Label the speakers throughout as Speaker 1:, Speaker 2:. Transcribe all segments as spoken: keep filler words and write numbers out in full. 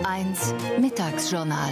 Speaker 1: eins Mittagsjournal.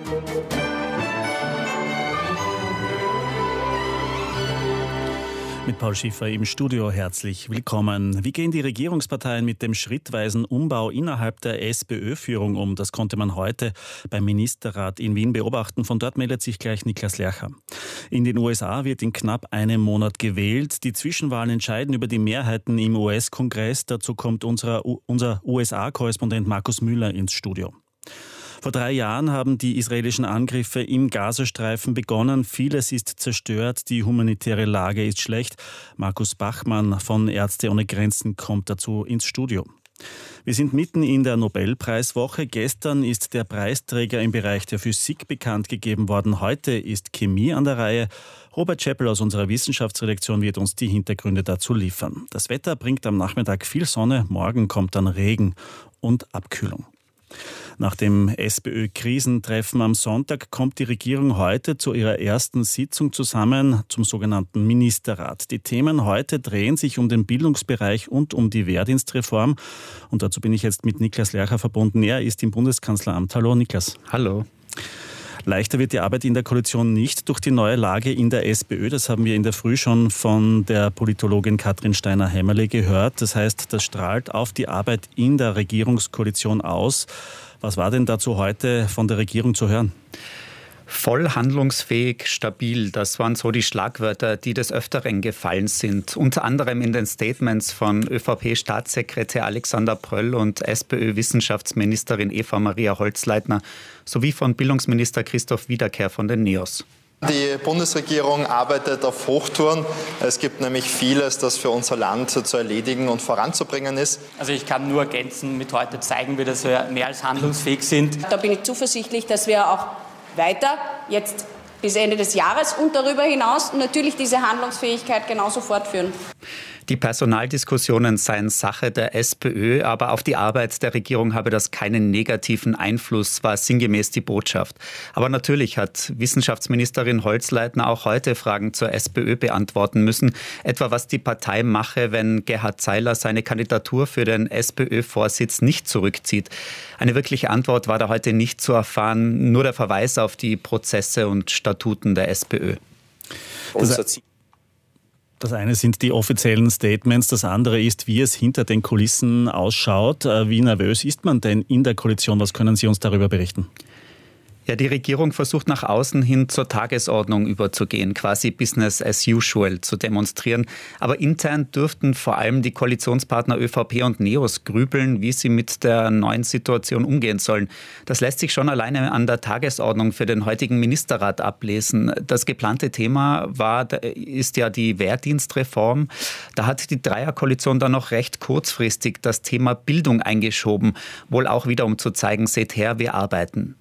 Speaker 2: Mit Paul Schiffer im Studio herzlich willkommen. Wie gehen die Regierungsparteien mit dem schrittweisen Umbau innerhalb der SPÖ-Führung um? Das konnte man heute beim Ministerrat in Wien beobachten. Von dort meldet sich gleich Niklas Lercher. In den U S A wird in knapp einem Monat gewählt. Die Zwischenwahlen entscheiden über die Mehrheiten im U S-Kongress. Dazu kommt unser, unser U S A-Korrespondent Markus Müller ins Studio. Vor drei Jahren haben die israelischen Angriffe im Gazastreifen begonnen. Vieles ist zerstört, die humanitäre Lage ist schlecht. Markus Bachmann von Ärzte ohne Grenzen kommt dazu ins Studio. Wir sind mitten in der Nobelpreiswoche. Gestern ist der Preisträger im Bereich der Physik bekannt gegeben worden. Heute ist Chemie an der Reihe. Robert Scheppel aus unserer Wissenschaftsredaktion wird uns die Hintergründe dazu liefern. Das Wetter bringt am Nachmittag viel Sonne, morgen kommt dann Regen und Abkühlung. Nach dem SPÖ-Krisentreffen am Sonntag kommt die Regierung heute zu ihrer ersten Sitzung zusammen zum sogenannten Ministerrat. Die Themen heute drehen sich um den Bildungsbereich und um die Wehrdienstreform. Und dazu bin ich jetzt mit Niklas Lercher verbunden. Er ist im Bundeskanzleramt. Hallo Niklas.
Speaker 3: Hallo.
Speaker 2: Leichter wird die Arbeit in der Koalition nicht durch die neue Lage in der SPÖ. Das haben wir in der Früh schon von der Politologin Katrin Steiner-Hämmerle gehört. Das heißt, das strahlt auf die Arbeit in der Regierungskoalition aus. Was war denn dazu heute von der Regierung zu hören?
Speaker 3: Voll handlungsfähig, stabil, das waren so die Schlagwörter, die des Öfteren gefallen sind. Unter anderem in den Statements von ÖVP-Staatssekretär Alexander Pröll und SPÖ-Wissenschaftsministerin Eva Maria Holzleitner sowie von Bildungsminister Christoph Wiederkehr von den NEOS.
Speaker 4: Die Bundesregierung arbeitet auf Hochtouren. Es gibt nämlich vieles, das für unser Land zu erledigen und voranzubringen ist.
Speaker 5: Also ich kann nur ergänzen, mit heute zeigen wir, dass wir mehr als handlungsfähig sind.
Speaker 6: Da bin ich zuversichtlich, dass wir auch weiter, jetzt bis Ende des Jahres und darüber hinaus natürlich diese Handlungsfähigkeit genauso fortführen.
Speaker 3: Die Personaldiskussionen seien Sache der SPÖ, aber auf die Arbeit der Regierung habe das keinen negativen Einfluss, war sinngemäß die Botschaft. Aber natürlich hat Wissenschaftsministerin Holzleitner auch heute Fragen zur SPÖ beantworten müssen, etwa was die Partei mache, wenn Gerhard Zeiler seine Kandidatur für den SPÖ-Vorsitz nicht zurückzieht. Eine wirkliche Antwort war da heute nicht zu erfahren, nur der Verweis auf die Prozesse und Statuten der SPÖ.
Speaker 2: Unser Ziel Das eine sind die offiziellen Statements, das andere ist, wie es hinter den Kulissen ausschaut. Wie nervös ist man denn in der Koalition? Was können Sie uns darüber berichten?
Speaker 3: Ja, die Regierung versucht nach außen hin zur Tagesordnung überzugehen, quasi Business as usual zu demonstrieren. Aber intern dürften vor allem die Koalitionspartner ÖVP und NEOS grübeln, wie sie mit der neuen Situation umgehen sollen. Das lässt sich schon alleine an der Tagesordnung für den heutigen Ministerrat ablesen. Das geplante Thema war, ist ja die Wehrdienstreform. Da hat die Dreierkoalition dann noch recht kurzfristig das Thema Bildung eingeschoben. Wohl auch wieder, um zu zeigen, seht her, wir arbeiten.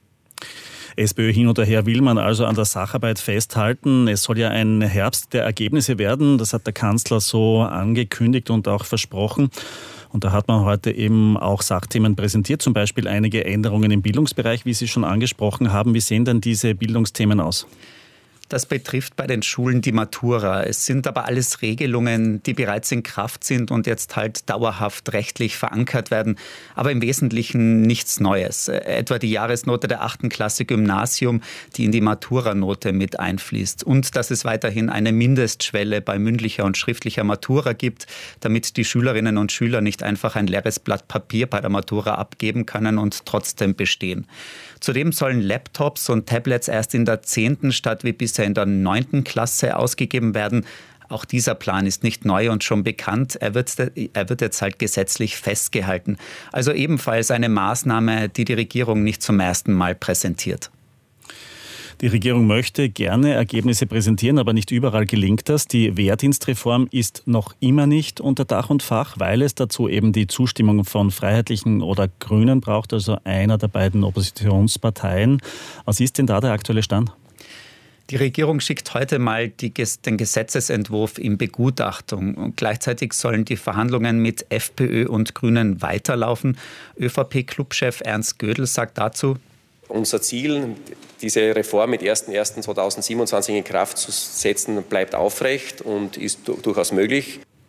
Speaker 2: SPÖ hin oder her will man also an der Sacharbeit festhalten. Es soll ja ein Herbst der Ergebnisse werden. Das hat der Kanzler so angekündigt und auch versprochen. Und da hat man heute eben auch Sachthemen präsentiert, zum Beispiel einige Änderungen im Bildungsbereich, wie Sie schon angesprochen haben. Wie sehen denn diese Bildungsthemen aus?
Speaker 3: Das betrifft bei den Schulen die Matura. Es sind aber alles Regelungen, die bereits in Kraft sind und jetzt halt dauerhaft rechtlich verankert werden. Aber im Wesentlichen nichts Neues. Etwa die Jahresnote der achten Klasse Gymnasium, die in die Maturanote mit einfließt. Und dass es weiterhin eine Mindestschwelle bei mündlicher und schriftlicher Matura gibt, damit die Schülerinnen und Schüler nicht einfach ein leeres Blatt Papier bei der Matura abgeben können und trotzdem bestehen. Zudem sollen Laptops und Tablets erst in der zehnten statt wie bisher in der neunten Klasse ausgegeben werden. Auch dieser Plan ist nicht neu und schon bekannt. Er wird, er wird jetzt halt gesetzlich festgehalten. Also ebenfalls eine Maßnahme, die die Regierung nicht zum ersten Mal präsentiert.
Speaker 2: Die Regierung möchte gerne Ergebnisse präsentieren, aber nicht überall gelingt das. Die Wehrdienstreform ist noch immer nicht unter Dach und Fach, weil es dazu eben die Zustimmung von Freiheitlichen oder Grünen braucht, also einer der beiden Oppositionsparteien. Was ist denn da der aktuelle Stand?
Speaker 3: Die Regierung schickt heute mal die, den Gesetzesentwurf in Begutachtung. Und gleichzeitig sollen die Verhandlungen mit FPÖ und Grünen weiterlaufen. ÖVP-Clubchef Ernst Gödel sagt dazu:
Speaker 7: Unser Ziel, diese Reform mit erster erster zweitausendsiebenundzwanzig in Kraft zu setzen, bleibt aufrecht und ist durchaus möglich.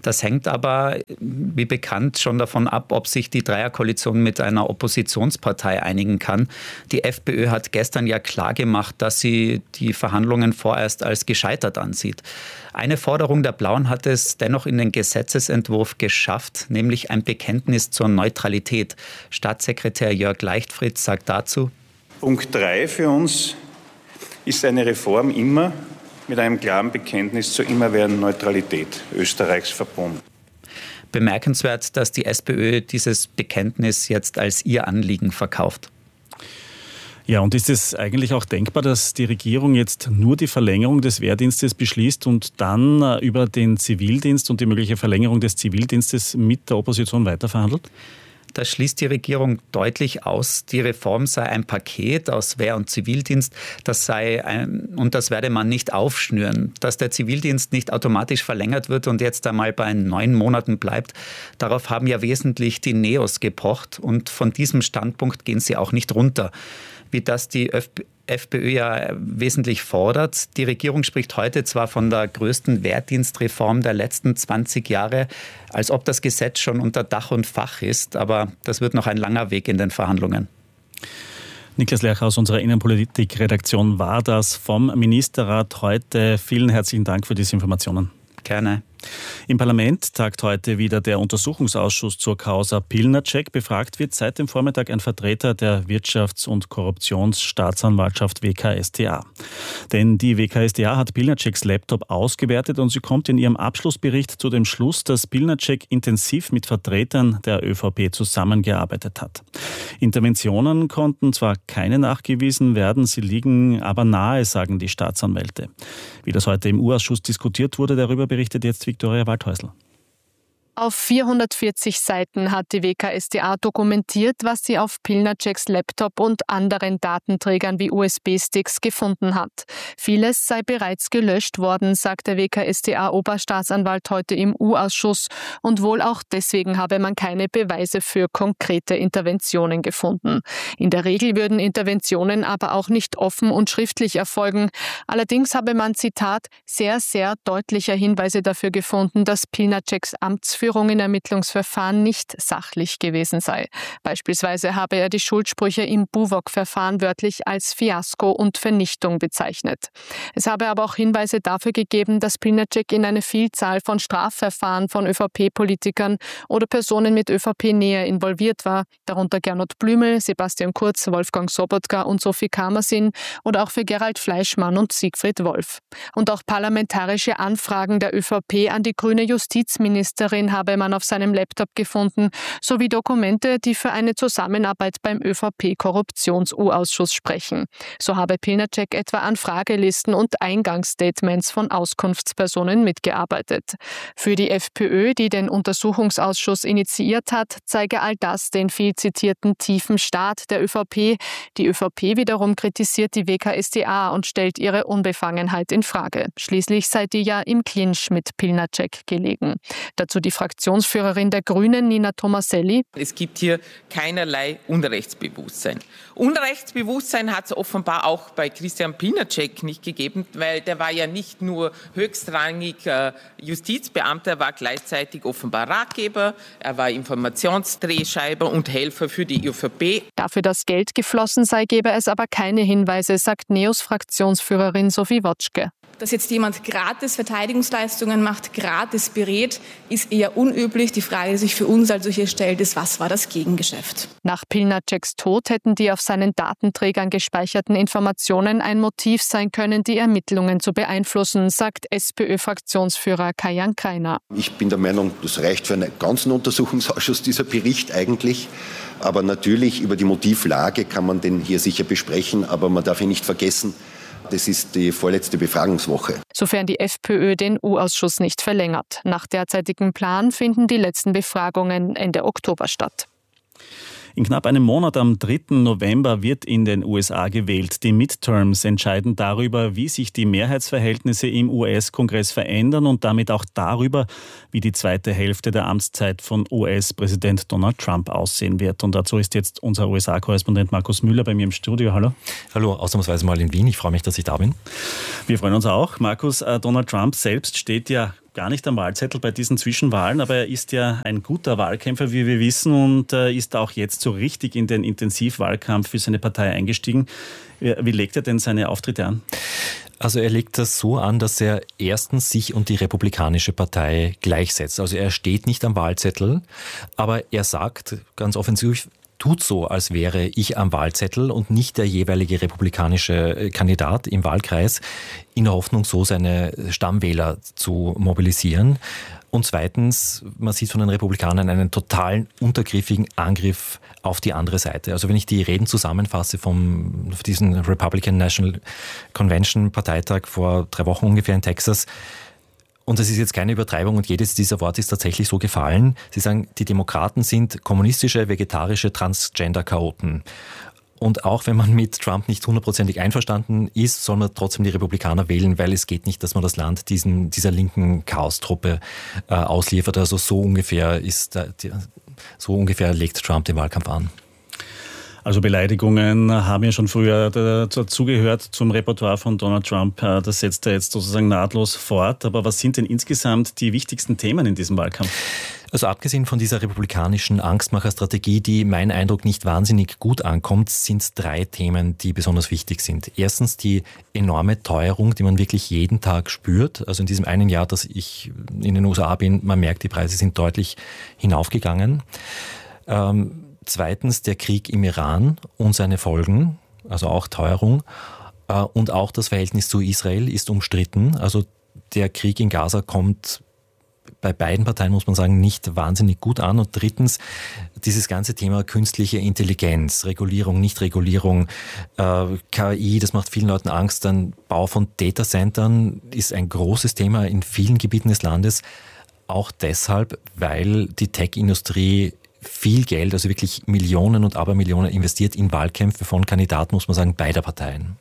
Speaker 3: Das hängt aber, wie bekannt, schon davon ab, ob sich die Dreierkoalition mit einer Oppositionspartei einigen kann. Die FPÖ hat gestern ja klargemacht, dass sie die Verhandlungen vorerst als gescheitert ansieht. Eine Forderung der Blauen hat es dennoch in den Gesetzesentwurf geschafft, nämlich ein Bekenntnis zur Neutralität. Staatssekretär Jörg Leichtfried sagt dazu:
Speaker 8: Punkt drei für uns ist eine Reform immer mit einem klaren Bekenntnis zur immerwährenden Neutralität Österreichs verbunden.
Speaker 3: Bemerkenswert, dass die SPÖ dieses Bekenntnis jetzt als ihr Anliegen verkauft.
Speaker 2: Ja, und ist es eigentlich auch denkbar, dass die Regierung jetzt nur die Verlängerung des Wehrdienstes beschließt und dann über den Zivildienst und die mögliche Verlängerung des Zivildienstes mit der Opposition weiterverhandelt?
Speaker 3: Das schließt die Regierung deutlich aus. Die Reform sei ein Paket aus Wehr- und Zivildienst. Das sei ein, und das werde man nicht aufschnüren. Dass der Zivildienst nicht automatisch verlängert wird und jetzt einmal bei neun Monaten bleibt, darauf haben ja wesentlich die Neos gepocht. Und von diesem Standpunkt gehen sie auch nicht runter, wie das die FPÖ ja wesentlich fordert. Die Regierung spricht heute zwar von der größten Wehrdienstreform der letzten zwanzig Jahre, als ob das Gesetz schon unter Dach und Fach ist, aber das wird noch ein langer Weg in den Verhandlungen.
Speaker 2: Niklas Lerch aus unserer Innenpolitik-Redaktion war das vom Ministerrat heute. Vielen herzlichen Dank für diese Informationen.
Speaker 3: Gerne.
Speaker 2: Im Parlament tagt heute wieder der Untersuchungsausschuss zur Causa Pilnacek. Befragt wird seit dem Vormittag ein Vertreter der Wirtschafts- und Korruptionsstaatsanwaltschaft W K S t A. Denn die W K S t A hat Pilnaceks Laptop ausgewertet und sie kommt in ihrem Abschlussbericht zu dem Schluss, dass Pilnacek intensiv mit Vertretern der ÖVP zusammengearbeitet hat. Interventionen konnten zwar keine nachgewiesen werden, sie liegen aber nahe, sagen die Staatsanwälte. Wie das heute im U-Ausschuss diskutiert wurde, darüber berichtet jetzt Viktoria Waldhäusl.
Speaker 9: Auf vierhundertvierzig Seiten hat die W K S t A dokumentiert, was sie auf Pilnaceks Laptop und anderen Datenträgern wie U S B-Sticks gefunden hat. Vieles sei bereits gelöscht worden, sagt der W K S t A-Oberstaatsanwalt heute im U-Ausschuss. Und wohl auch deswegen habe man keine Beweise für konkrete Interventionen gefunden. In der Regel würden Interventionen aber auch nicht offen und schriftlich erfolgen. Allerdings habe man, Zitat, sehr, sehr deutliche Hinweise dafür gefunden, dass Pilnaceks Amtsführung in Ermittlungsverfahren nicht sachlich gewesen sei. Beispielsweise habe er die Schuldsprüche im Buwok-Verfahren wörtlich als Fiasko und Vernichtung bezeichnet. Es habe aber auch Hinweise dafür gegeben, dass Pilnacek in eine Vielzahl von Strafverfahren von ÖVP-Politikern oder Personen mit ÖVP-Nähe involviert war, darunter Gernot Blümel, Sebastian Kurz, Wolfgang Sobotka und Sophie Kamersin oder auch für Gerald Fleischmann und Siegfried Wolf. Und auch parlamentarische Anfragen der ÖVP an die grüne Justizministerin habe man auf seinem Laptop gefunden, sowie Dokumente, die für eine Zusammenarbeit beim Ö V P-Korruptions-U-Ausschuss sprechen. So habe Pilnacek etwa an Fragelisten und Eingangsstatements von Auskunftspersonen mitgearbeitet. Für die FPÖ, die den Untersuchungsausschuss initiiert hat, zeige all das den viel zitierten tiefen Staat der Ö V P. Die Ö V P wiederum kritisiert die W K S t A und stellt ihre Unbefangenheit in Frage. Schließlich sei die ja im Clinch mit Pilnacek gelegen. Dazu die Fraktionsführerin der Grünen, Nina Tomaselli.
Speaker 10: Es gibt hier keinerlei Unrechtsbewusstsein. Unrechtsbewusstsein hat es offenbar auch bei Christian Pilnacek nicht gegeben, weil der war ja nicht nur höchstrangig äh, Justizbeamter, er war gleichzeitig offenbar Ratgeber, er war Informationsdrehscheiber und Helfer für die Ö V P.
Speaker 9: Dafür, dass Geld geflossen sei, gebe es aber keine Hinweise, sagt Neos Fraktionsführerin Sophie Wotschke.
Speaker 11: Dass jetzt jemand gratis Verteidigungsleistungen macht, gratis berät, ist eher unüblich. Die Frage, die sich für uns also hier stellt, ist, was war das Gegengeschäft?
Speaker 9: Nach Pilnaceks Tod hätten die auf seinen Datenträgern gespeicherten Informationen ein Motiv sein können, die Ermittlungen zu beeinflussen, sagt SPÖ-Fraktionsführer Kajan Kreiner.
Speaker 12: Ich bin der Meinung, das reicht für einen ganzen Untersuchungsausschuss, dieser Bericht eigentlich. Aber natürlich über die Motivlage kann man den hier sicher besprechen, aber man darf ihn nicht vergessen, das ist die vorletzte Befragungswoche.
Speaker 9: Sofern die FPÖ den U-Ausschuss nicht verlängert. Nach derzeitigem Plan finden die letzten Befragungen Ende Oktober statt.
Speaker 2: In knapp einem Monat, am dritten November, wird in den U S A gewählt. Die Midterms entscheiden darüber, wie sich die Mehrheitsverhältnisse im U S-Kongress verändern und damit auch darüber, wie die zweite Hälfte der Amtszeit von U S-Präsident Donald Trump aussehen wird. Und dazu ist jetzt unser U S A-Korrespondent Markus Müller bei mir im Studio. Hallo.
Speaker 13: Hallo, ausnahmsweise mal in Wien. Ich freue mich, dass ich da bin.
Speaker 2: Wir freuen uns auch. Markus, Donald Trump selbst steht ja gar nicht am Wahlzettel bei diesen Zwischenwahlen, aber er ist ja ein guter Wahlkämpfer, wie wir wissen, und äh, ist auch jetzt so richtig in den Intensivwahlkampf für seine Partei eingestiegen. Wie, wie legt er denn seine Auftritte an?
Speaker 13: Also er legt das so an, dass er erstens sich und die Republikanische Partei gleichsetzt. Also er steht nicht am Wahlzettel, aber er sagt ganz offensiv, tut so, als wäre ich am Wahlzettel und nicht der jeweilige republikanische Kandidat im Wahlkreis, in der Hoffnung, so seine Stammwähler zu mobilisieren. Und zweitens, man sieht von den Republikanern einen totalen untergriffigen Angriff auf die andere Seite. Also wenn ich die Reden zusammenfasse vom diesen Republican National Convention Parteitag vor drei Wochen ungefähr in Texas, und das ist jetzt keine Übertreibung und jedes dieser Worte ist tatsächlich so gefallen. Sie sagen, die Demokraten sind kommunistische, vegetarische Transgender-Chaoten. Und auch wenn man mit Trump nicht hundertprozentig einverstanden ist, soll man trotzdem die Republikaner wählen, weil es geht nicht, dass man das Land diesen, dieser linken Chaostruppe äh, ausliefert. Also so ungefähr ist, äh, die, so ungefähr legt Trump den Wahlkampf an.
Speaker 2: Also Beleidigungen haben ja schon früher dazugehört zum Repertoire von Donald Trump. Das setzt er jetzt sozusagen nahtlos fort. Aber was sind denn insgesamt die wichtigsten Themen in diesem Wahlkampf?
Speaker 13: Also abgesehen von dieser republikanischen Angstmacherstrategie, die mein Eindruck nicht wahnsinnig gut ankommt, sind es drei Themen, die besonders wichtig sind. Erstens die enorme Teuerung, die man wirklich jeden Tag spürt. Also in diesem einen Jahr, dass ich in den U S A bin, man merkt, die Preise sind deutlich hinaufgegangen. Ähm, Zweitens der Krieg im Iran und seine Folgen, also auch Teuerung. Und auch das Verhältnis zu Israel ist umstritten. Also der Krieg in Gaza kommt bei beiden Parteien, muss man sagen, nicht wahnsinnig gut an. Und drittens dieses ganze Thema künstliche Intelligenz, Regulierung, Nichtregulierung, K I, das macht vielen Leuten Angst. Ein Bau von Datacentern ist ein großes Thema in vielen Gebieten des Landes. Auch deshalb, weil die Tech-Industrie viel Geld, also wirklich Millionen und Abermillionen investiert in Wahlkämpfe von Kandidaten, muss man sagen, beider Parteien.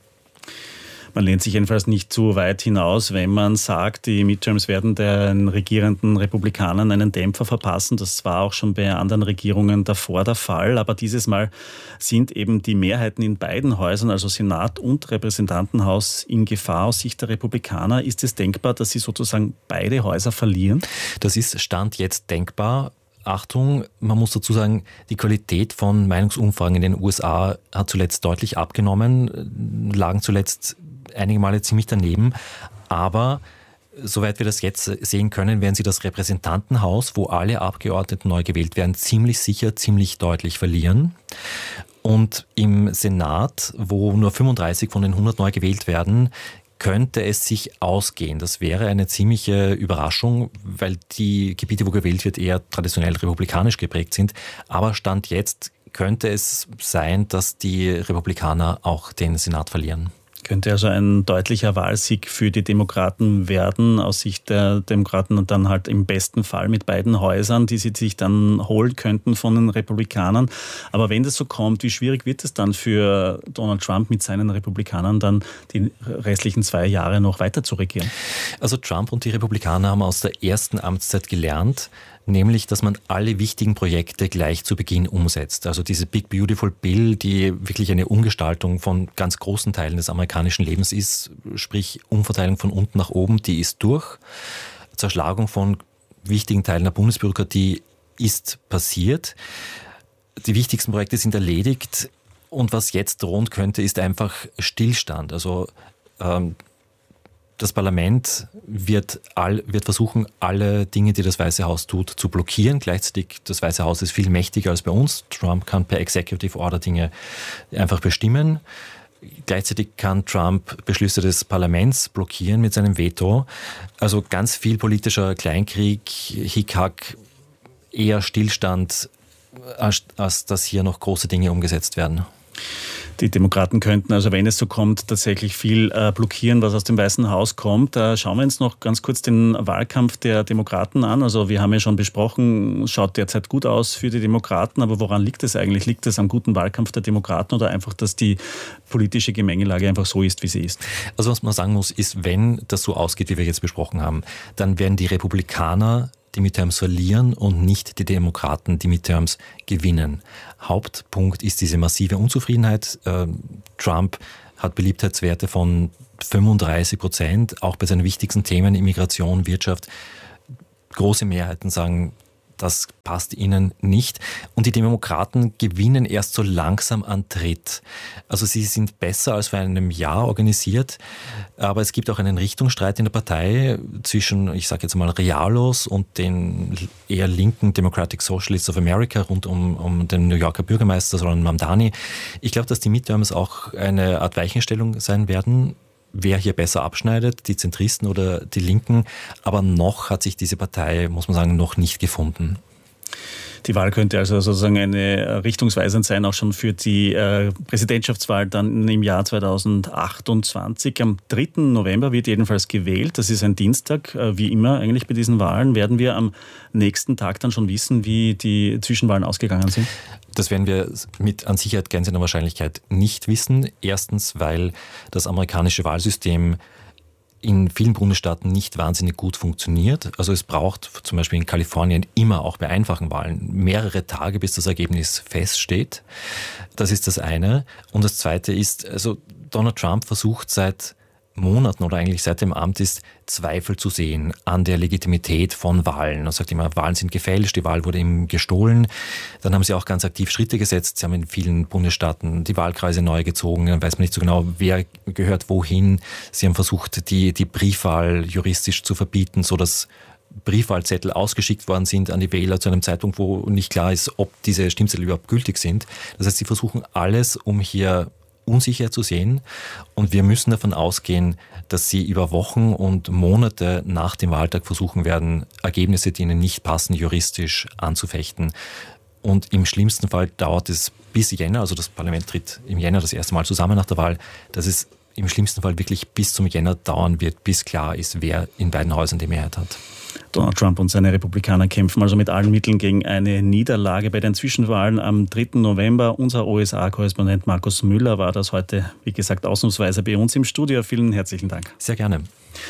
Speaker 2: Man lehnt sich jedenfalls nicht zu weit hinaus, wenn man sagt, die Midterms werden den regierenden Republikanern einen Dämpfer verpassen. Das war auch schon bei anderen Regierungen davor der Fall. Aber dieses Mal sind eben die Mehrheiten in beiden Häusern, also Senat und Repräsentantenhaus, in Gefahr aus Sicht der Republikaner. Ist es denkbar, dass sie sozusagen beide Häuser verlieren?
Speaker 13: Das ist Stand jetzt denkbar. Achtung, man muss dazu sagen, die Qualität von Meinungsumfragen in den U S A hat zuletzt deutlich abgenommen, lagen zuletzt einige Male ziemlich daneben. Aber soweit wir das jetzt sehen können, werden sie das Repräsentantenhaus, wo alle Abgeordneten neu gewählt werden, ziemlich sicher, ziemlich deutlich verlieren. Und im Senat, wo nur fünfunddreißig von den hundert neu gewählt werden, könnte es sich ausgehen. Das wäre eine ziemliche Überraschung, weil die Gebiete, wo gewählt wird, eher traditionell republikanisch geprägt sind. Aber Stand jetzt könnte es sein, dass die Republikaner auch den Senat verlieren.
Speaker 2: Könnte also ein deutlicher Wahlsieg für die Demokraten werden, aus Sicht der Demokraten und dann halt im besten Fall mit beiden Häusern, die sie sich dann holen könnten von den Republikanern. Aber wenn das so kommt, wie schwierig wird es dann für Donald Trump mit seinen Republikanern dann die restlichen zwei Jahre noch weiter zu regieren?
Speaker 13: Also Trump und die Republikaner haben aus der ersten Amtszeit gelernt, nämlich, dass man alle wichtigen Projekte gleich zu Beginn umsetzt. Also diese Big Beautiful Bill, die wirklich eine Umgestaltung von ganz großen Teilen des amerikanischen Lebens ist, sprich Umverteilung von unten nach oben, die ist durch. Zerschlagung von wichtigen Teilen der Bundesbürokratie ist passiert. Die wichtigsten Projekte sind erledigt und was jetzt drohen könnte, ist einfach Stillstand. Also ähm, das Parlament wird, all, wird versuchen, alle Dinge, die das Weiße Haus tut, zu blockieren. Gleichzeitig, das Weiße Haus ist viel mächtiger als bei uns. Trump kann per Executive Order Dinge einfach bestimmen. Gleichzeitig kann Trump Beschlüsse des Parlaments blockieren mit seinem Veto. Also ganz viel politischer Kleinkrieg, Hickhack, eher Stillstand, als, als dass hier noch große Dinge umgesetzt werden.
Speaker 2: Die Demokraten könnten also, wenn es so kommt, tatsächlich viel äh, blockieren, was aus dem Weißen Haus kommt. Äh, schauen wir uns noch ganz kurz den Wahlkampf der Demokraten an. Also wir haben ja schon besprochen, schaut derzeit gut aus für die Demokraten, aber woran liegt es eigentlich? Liegt es am guten Wahlkampf der Demokraten oder einfach, dass die politische Gemengelage einfach so ist, wie sie ist?
Speaker 13: Also was man sagen muss, ist, wenn das so ausgeht, wie wir jetzt besprochen haben, dann werden die Republikaner die Midterms verlieren und nicht die Demokraten die Midterms gewinnen. Hauptpunkt ist diese massive Unzufriedenheit. Trump hat Beliebtheitswerte von fünfunddreißig Prozent, auch bei seinen wichtigsten Themen Immigration, Wirtschaft. Große Mehrheiten sagen, das passt ihnen nicht. Und die Demokraten gewinnen erst so langsam an Tritt. Also sie sind besser als vor einem Jahr organisiert, aber es gibt auch einen Richtungsstreit in der Partei zwischen, ich sage jetzt mal, Realos und den eher linken Democratic Socialists of America rund um, um den New Yorker Bürgermeister Zoran Mamdani. Ich glaube, dass die Midterms auch eine Art Weichenstellung sein werden, wer hier besser abschneidet, die Zentristen oder die Linken. Aber noch hat sich diese Partei, muss man sagen, noch nicht gefunden.
Speaker 2: Die Wahl könnte also sozusagen eine richtungsweisend sein, auch schon für die äh, Präsidentschaftswahl dann im Jahr zweitausendachtundzwanzig. Am dritten November wird jedenfalls gewählt. Das ist ein Dienstag. Äh, wie immer eigentlich bei diesen Wahlen werden wir am nächsten Tag dann schon wissen, wie die Zwischenwahlen ausgegangen sind.
Speaker 13: Das werden wir mit an Sicherheit grenzender Wahrscheinlichkeit nicht wissen. Erstens, weil das amerikanische Wahlsystem in vielen Bundesstaaten nicht wahnsinnig gut funktioniert. Also es braucht zum Beispiel in Kalifornien immer auch bei einfachen Wahlen mehrere Tage, bis das Ergebnis feststeht. Das ist das eine. Und das zweite ist, also Donald Trump versucht seit Monaten oder eigentlich seit dem Amt ist, Zweifel zu sehen an der Legitimität von Wahlen. Er sagt immer, Wahlen sind gefälscht, die Wahl wurde ihm gestohlen. Dann haben sie auch ganz aktiv Schritte gesetzt. Sie haben in vielen Bundesstaaten die Wahlkreise neu gezogen. Dann weiß man nicht so genau, wer gehört wohin. Sie haben versucht, die, die Briefwahl juristisch zu verbieten, sodass Briefwahlzettel ausgeschickt worden sind an die Wähler zu einem Zeitpunkt, wo nicht klar ist, ob diese Stimmzettel überhaupt gültig sind. Das heißt, sie versuchen alles, um hier unsicher zu sehen. Und wir müssen davon ausgehen, dass sie über Wochen und Monate nach dem Wahltag versuchen werden, Ergebnisse, die ihnen nicht passen, juristisch anzufechten. Und im schlimmsten Fall dauert es bis Jänner, also das Parlament tritt im Jänner das erste Mal zusammen nach der Wahl, dass es im schlimmsten Fall wirklich bis zum Jänner dauern wird, bis klar ist, wer in beiden Häusern die Mehrheit hat.
Speaker 2: Donald Trump und seine Republikaner kämpfen also mit allen Mitteln gegen eine Niederlage bei den Zwischenwahlen am dritten November. Unser U S A-Korrespondent Markus Müller war das heute, wie gesagt, ausnahmsweise bei uns im Studio. Vielen herzlichen Dank.
Speaker 13: Sehr gerne.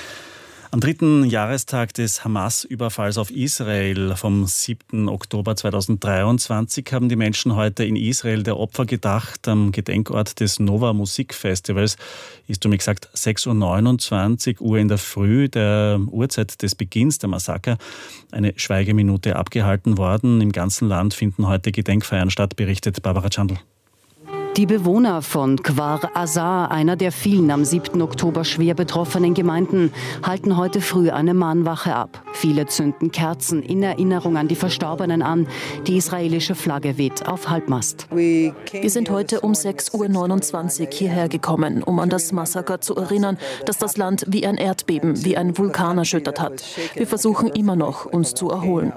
Speaker 2: Am dritten Jahrestag des Hamas-Überfalls auf Israel vom siebten Oktober zweitausenddreiundzwanzig haben die Menschen heute in Israel der Opfer gedacht. Am Gedenkort des Nova Musikfestivals ist um exakt sechs Uhr neunundzwanzig Uhr in der Früh, der Uhrzeit des Beginns der Massaker, eine Schweigeminute abgehalten worden. Im ganzen Land finden heute Gedenkfeiern statt, berichtet Barbara Chandl.
Speaker 14: Die Bewohner von Kfar Aza, einer der vielen am siebten Oktober schwer betroffenen Gemeinden, halten heute früh eine Mahnwache ab. Viele zünden Kerzen in Erinnerung an die Verstorbenen an. Die israelische Flagge weht auf Halbmast.
Speaker 15: Wir sind heute um sechs Uhr neunundzwanzig hierher gekommen, um an das Massaker zu erinnern, das das Land wie ein Erdbeben, wie ein Vulkan erschüttert hat. Wir versuchen immer noch, uns zu erholen.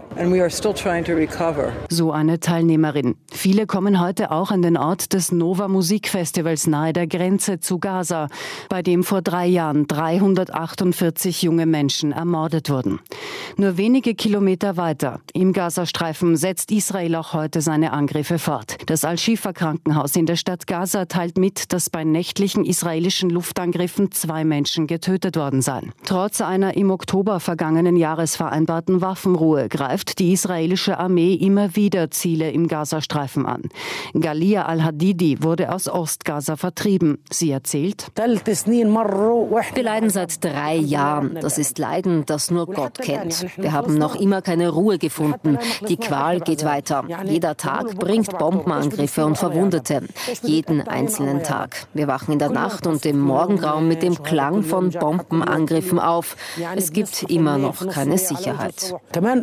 Speaker 14: So eine Teilnehmerin. Viele kommen heute auch an den Ort des Nova Musikfestivals nahe der Grenze zu Gaza, bei dem vor drei Jahren dreihundertachtundvierzig junge Menschen ermordet wurden. Nur wenige Kilometer weiter, im Gazastreifen, setzt Israel auch heute seine Angriffe fort. Das Al-Shifa-Krankenhaus in der Stadt Gaza teilt mit, dass bei nächtlichen israelischen Luftangriffen zwei Menschen getötet worden seien. Trotz einer im Oktober vergangenen Jahres vereinbarten Waffenruhe greift die israelische Armee immer wieder Ziele im Gazastreifen an. Galia al-Hadidi wurde aus Ostgaza vertrieben. Sie erzählt:
Speaker 16: Wir leiden seit drei Jahren. Das ist Leiden, das nur Gott kennt. Wir haben noch immer keine Ruhe gefunden. Die Qual geht weiter. Jeder Tag bringt Bombenangriffe und Verwundete. Jeden einzelnen Tag. Wir wachen in der Nacht und im Morgengrauen mit dem Klang von Bombenangriffen auf. Es gibt immer noch keine Sicherheit.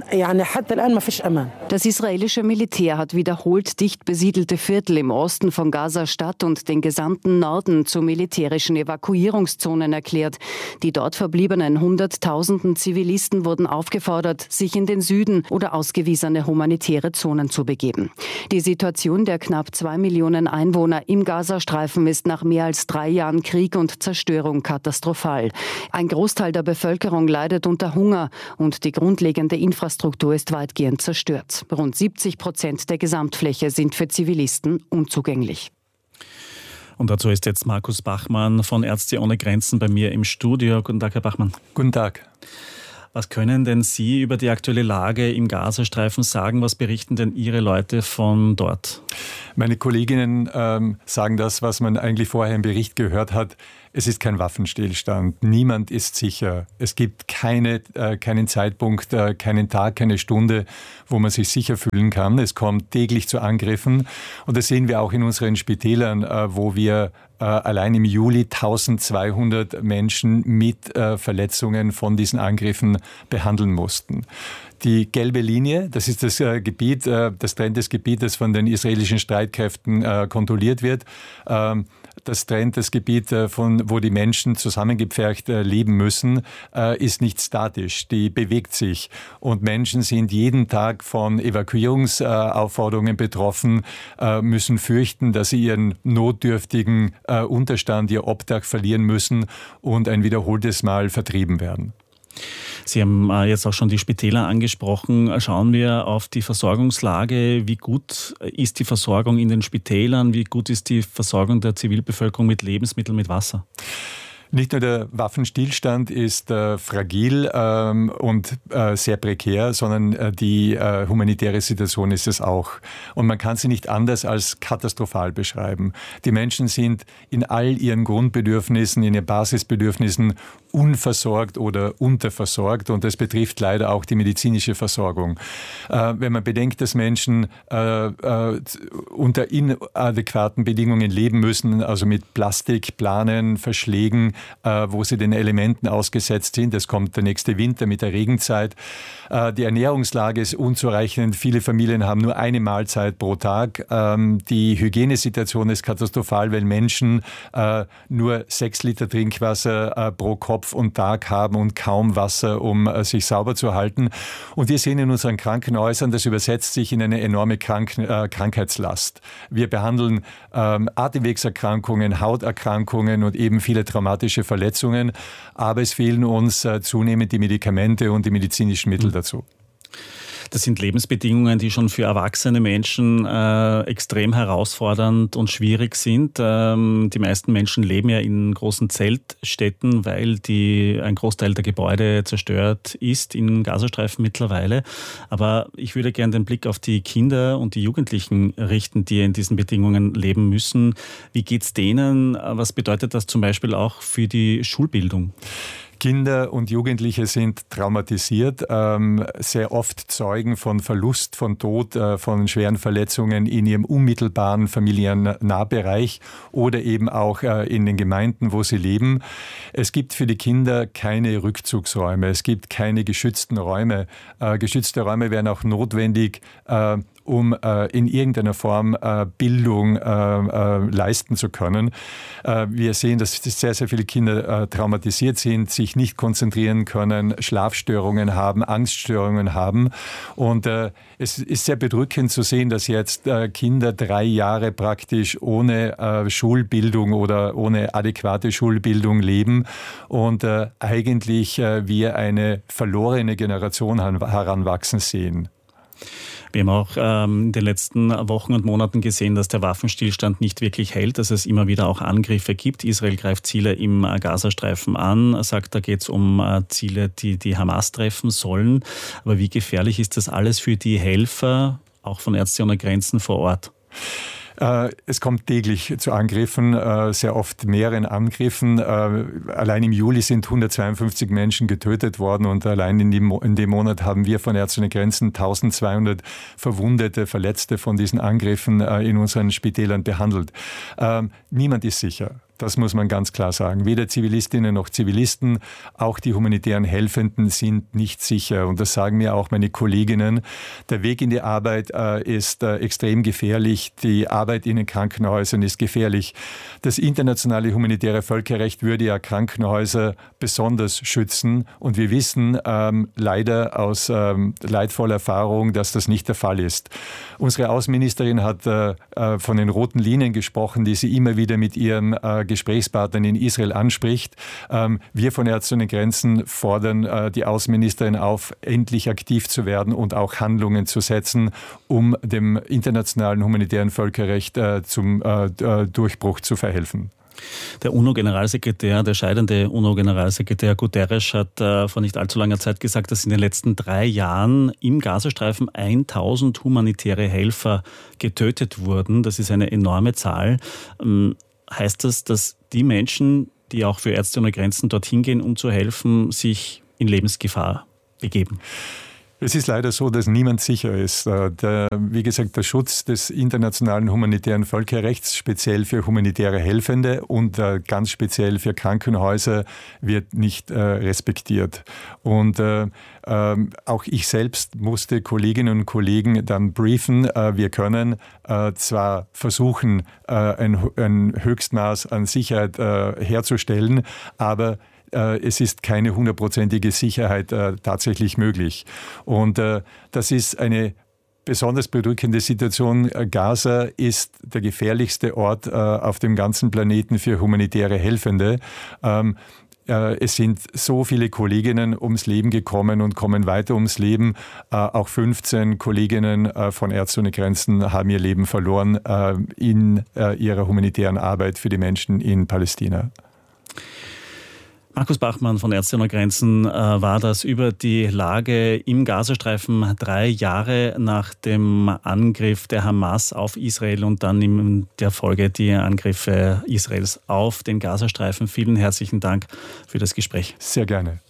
Speaker 14: Das israelische Militär hat wiederholt dicht besiedelte Viertel im Osten von Gaza-Stadt und den gesamten Norden zu militärischen Evakuierungszonen erklärt. Die dort verbliebenen Hunderttausenden Zivilisten wurden aufgefordert, sich in den Süden oder ausgewiesene humanitäre Zonen zu begeben. Die Situation der knapp zwei Millionen Einwohner im Gazastreifen ist nach mehr als drei Jahren Krieg und Zerstörung katastrophal. Ein Großteil der Bevölkerung leidet unter Hunger und die grundlegende Infrastruktur ist weitgehend zerstört. Rund siebzig Prozent der Gesamtfläche sind für Zivilisten unzugänglich.
Speaker 2: Und dazu ist jetzt Markus Bachmann von Ärzte ohne Grenzen bei mir im Studio. Guten Tag, Herr Bachmann.
Speaker 17: Guten Tag.
Speaker 2: Was können denn Sie über die aktuelle Lage im Gazastreifen sagen? Was berichten denn Ihre Leute von dort?
Speaker 17: Meine Kolleginnen ähm, sagen das, was man eigentlich vorher im Bericht gehört hat. Es ist kein Waffenstillstand. Niemand ist sicher. Es gibt keine, äh, keinen Zeitpunkt, äh, keinen Tag, keine Stunde, wo man sich sicher fühlen kann. Es kommt täglich zu Angriffen. Und das sehen wir auch in unseren Spitälern, äh, wo wir äh, allein im Juli eintausendzweihundert Menschen mit äh, Verletzungen von diesen Angriffen behandeln mussten. Die gelbe Linie, das ist das äh, Gebiet, äh, das trennt das Gebiet, das von den israelischen Streitkräften äh, kontrolliert wird. Ähm, Das trennt das Gebiet, äh, von wo die Menschen zusammengepfercht äh, leben müssen, äh, ist nicht statisch. Die bewegt sich. Und Menschen sind jeden Tag von Evakuierungsaufforderungen äh, betroffen, äh, müssen fürchten, dass sie ihren notdürftigen äh, Unterstand, ihr Obdach verlieren müssen und ein wiederholtes Mal vertrieben werden.
Speaker 2: Sie haben jetzt auch schon die Spitäler angesprochen. Schauen wir auf die Versorgungslage. Wie gut ist die Versorgung in den Spitälern? Wie gut ist die Versorgung der Zivilbevölkerung mit Lebensmitteln, mit Wasser?
Speaker 17: Nicht nur der Waffenstillstand ist äh, fragil ähm, und äh, sehr prekär, sondern äh, die äh, humanitäre Situation ist es auch. Und man kann sie nicht anders als katastrophal beschreiben. Die Menschen sind in all ihren Grundbedürfnissen, in ihren Basisbedürfnissen unversorgt oder unterversorgt. Und das betrifft leider auch die medizinische Versorgung. Äh, wenn man bedenkt, dass Menschen äh, äh, unter inadäquaten Bedingungen leben müssen, also mit Plastik, Planen, Verschlägen, wo sie den Elementen ausgesetzt sind. Es kommt der nächste Winter mit der Regenzeit. Die Ernährungslage ist unzureichend. Viele Familien haben nur eine Mahlzeit pro Tag. Die Hygienesituation ist katastrophal, weil Menschen nur sechs Liter Trinkwasser pro Kopf und Tag haben und kaum Wasser, um sich sauber zu halten. Und wir sehen in unseren Krankenhäusern, das übersetzt sich in eine enorme Krank- Krankheitslast. Wir behandeln Atemwegserkrankungen, Hauterkrankungen und eben viele traumatische Verletzungen, aber es fehlen uns äh, zunehmend die Medikamente und die medizinischen Mittel dazu.
Speaker 2: Das sind Lebensbedingungen, die schon für erwachsene Menschen äh, extrem herausfordernd und schwierig sind. Ähm, die meisten Menschen leben ja in großen Zeltstädten, weil die, ein Großteil der Gebäude zerstört ist im Gazastreifen mittlerweile. Aber ich würde gerne den Blick auf die Kinder und die Jugendlichen richten, die in diesen Bedingungen leben müssen. Wie geht's denen? Was bedeutet das zum Beispiel auch für die Schulbildung?
Speaker 17: Kinder und Jugendliche sind traumatisiert, ähm, sehr oft Zeugen von Verlust, von Tod, äh, von schweren Verletzungen in ihrem unmittelbaren familiären Nahbereich oder eben auch äh, in den Gemeinden, wo sie leben. Es gibt für die Kinder keine Rückzugsräume, es gibt keine geschützten Räume. Äh, geschützte Räume wären auch notwendig, äh, um äh, in irgendeiner Form äh, Bildung äh, äh, leisten zu können. Äh, wir sehen, dass sehr, sehr viele Kinder äh, traumatisiert sind, sich nicht konzentrieren können, Schlafstörungen haben, Angststörungen haben. Und äh, es ist sehr bedrückend zu sehen, dass jetzt äh, Kinder drei Jahre praktisch ohne äh, Schulbildung oder ohne adäquate Schulbildung leben und äh, eigentlich äh, wir eine verlorene Generation heranwachsen sehen.
Speaker 2: Wir haben auch ähm, in den letzten Wochen und Monaten gesehen, dass der Waffenstillstand nicht wirklich hält, dass es immer wieder auch Angriffe gibt. Israel greift Ziele im Gazastreifen an, sagt, da geht es um äh, Ziele, die die Hamas treffen sollen. Aber wie gefährlich ist das alles für die Helfer, auch von Ärzte ohne Grenzen vor Ort?
Speaker 17: Es kommt täglich zu Angriffen, sehr oft mehreren Angriffen. Allein im Juli sind hundertzweiundfünfzig Menschen getötet worden und allein in dem, in dem Monat haben wir von Ärzte ohne Grenzen eintausendzweihundert Verwundete, Verletzte von diesen Angriffen in unseren Spitälern behandelt. Niemand ist sicher. Das muss man ganz klar sagen. Weder Zivilistinnen noch Zivilisten, auch die humanitären Helfenden sind nicht sicher. Und das sagen mir auch meine Kolleginnen. Der Weg in die Arbeit äh, ist äh, extrem gefährlich. Die Arbeit in den Krankenhäusern ist gefährlich. Das internationale humanitäre Völkerrecht würde ja Krankenhäuser besonders schützen. Und wir wissen ähm, leider aus ähm, leidvoller Erfahrung, dass das nicht der Fall ist. Unsere Außenministerin hat äh, von den roten Linien gesprochen, die sie immer wieder mit ihren äh, Gesprächspartnern in Israel anspricht. Ähm, wir von Ärzte ohne Grenzen fordern äh, die Außenministerin auf, endlich aktiv zu werden und auch Handlungen zu setzen, um dem internationalen humanitären Völkerrecht äh, zum äh, Durchbruch zu verhelfen.
Speaker 2: Der UNO-Generalsekretär, der scheidende UNO-Generalsekretär Guterres hat äh, vor nicht allzu langer Zeit gesagt, dass in den letzten drei Jahren im Gazastreifen tausend humanitäre Helfer getötet wurden. Das ist eine enorme Zahl. Ähm, heißt das, dass die Menschen, die auch für Ärzte ohne Grenzen dorthin gehen, um zu helfen, sich in Lebensgefahr begeben?
Speaker 17: Es ist leider so, dass niemand sicher ist. Der, wie gesagt, der Schutz des internationalen humanitären Völkerrechts, speziell für humanitäre Helfende und äh, ganz speziell für Krankenhäuser, wird nicht äh, respektiert. Und äh, äh, auch ich selbst musste Kolleginnen und Kollegen dann briefen. Äh, wir können äh, zwar versuchen, äh, ein, ein Höchstmaß an Sicherheit äh, herzustellen, aber es ist keine hundertprozentige Sicherheit äh, tatsächlich möglich. Und äh, das ist eine besonders bedrückende Situation. Gaza ist der gefährlichste Ort äh, auf dem ganzen Planeten für humanitäre Helfende. Ähm, äh, es sind so viele Kolleginnen ums Leben gekommen und kommen weiter ums Leben. Äh, auch fünfzehn Kolleginnen äh, von Ärzte ohne Grenzen haben ihr Leben verloren äh, in äh, ihrer humanitären Arbeit für die Menschen in Palästina.
Speaker 2: Markus Bachmann von Ärzte ohne Grenzen äh, war das über die Lage im Gazastreifen drei Jahre nach dem Angriff der Hamas auf Israel und dann in der Folge die Angriffe Israels auf den Gazastreifen. Vielen herzlichen Dank für das Gespräch.
Speaker 17: Sehr gerne.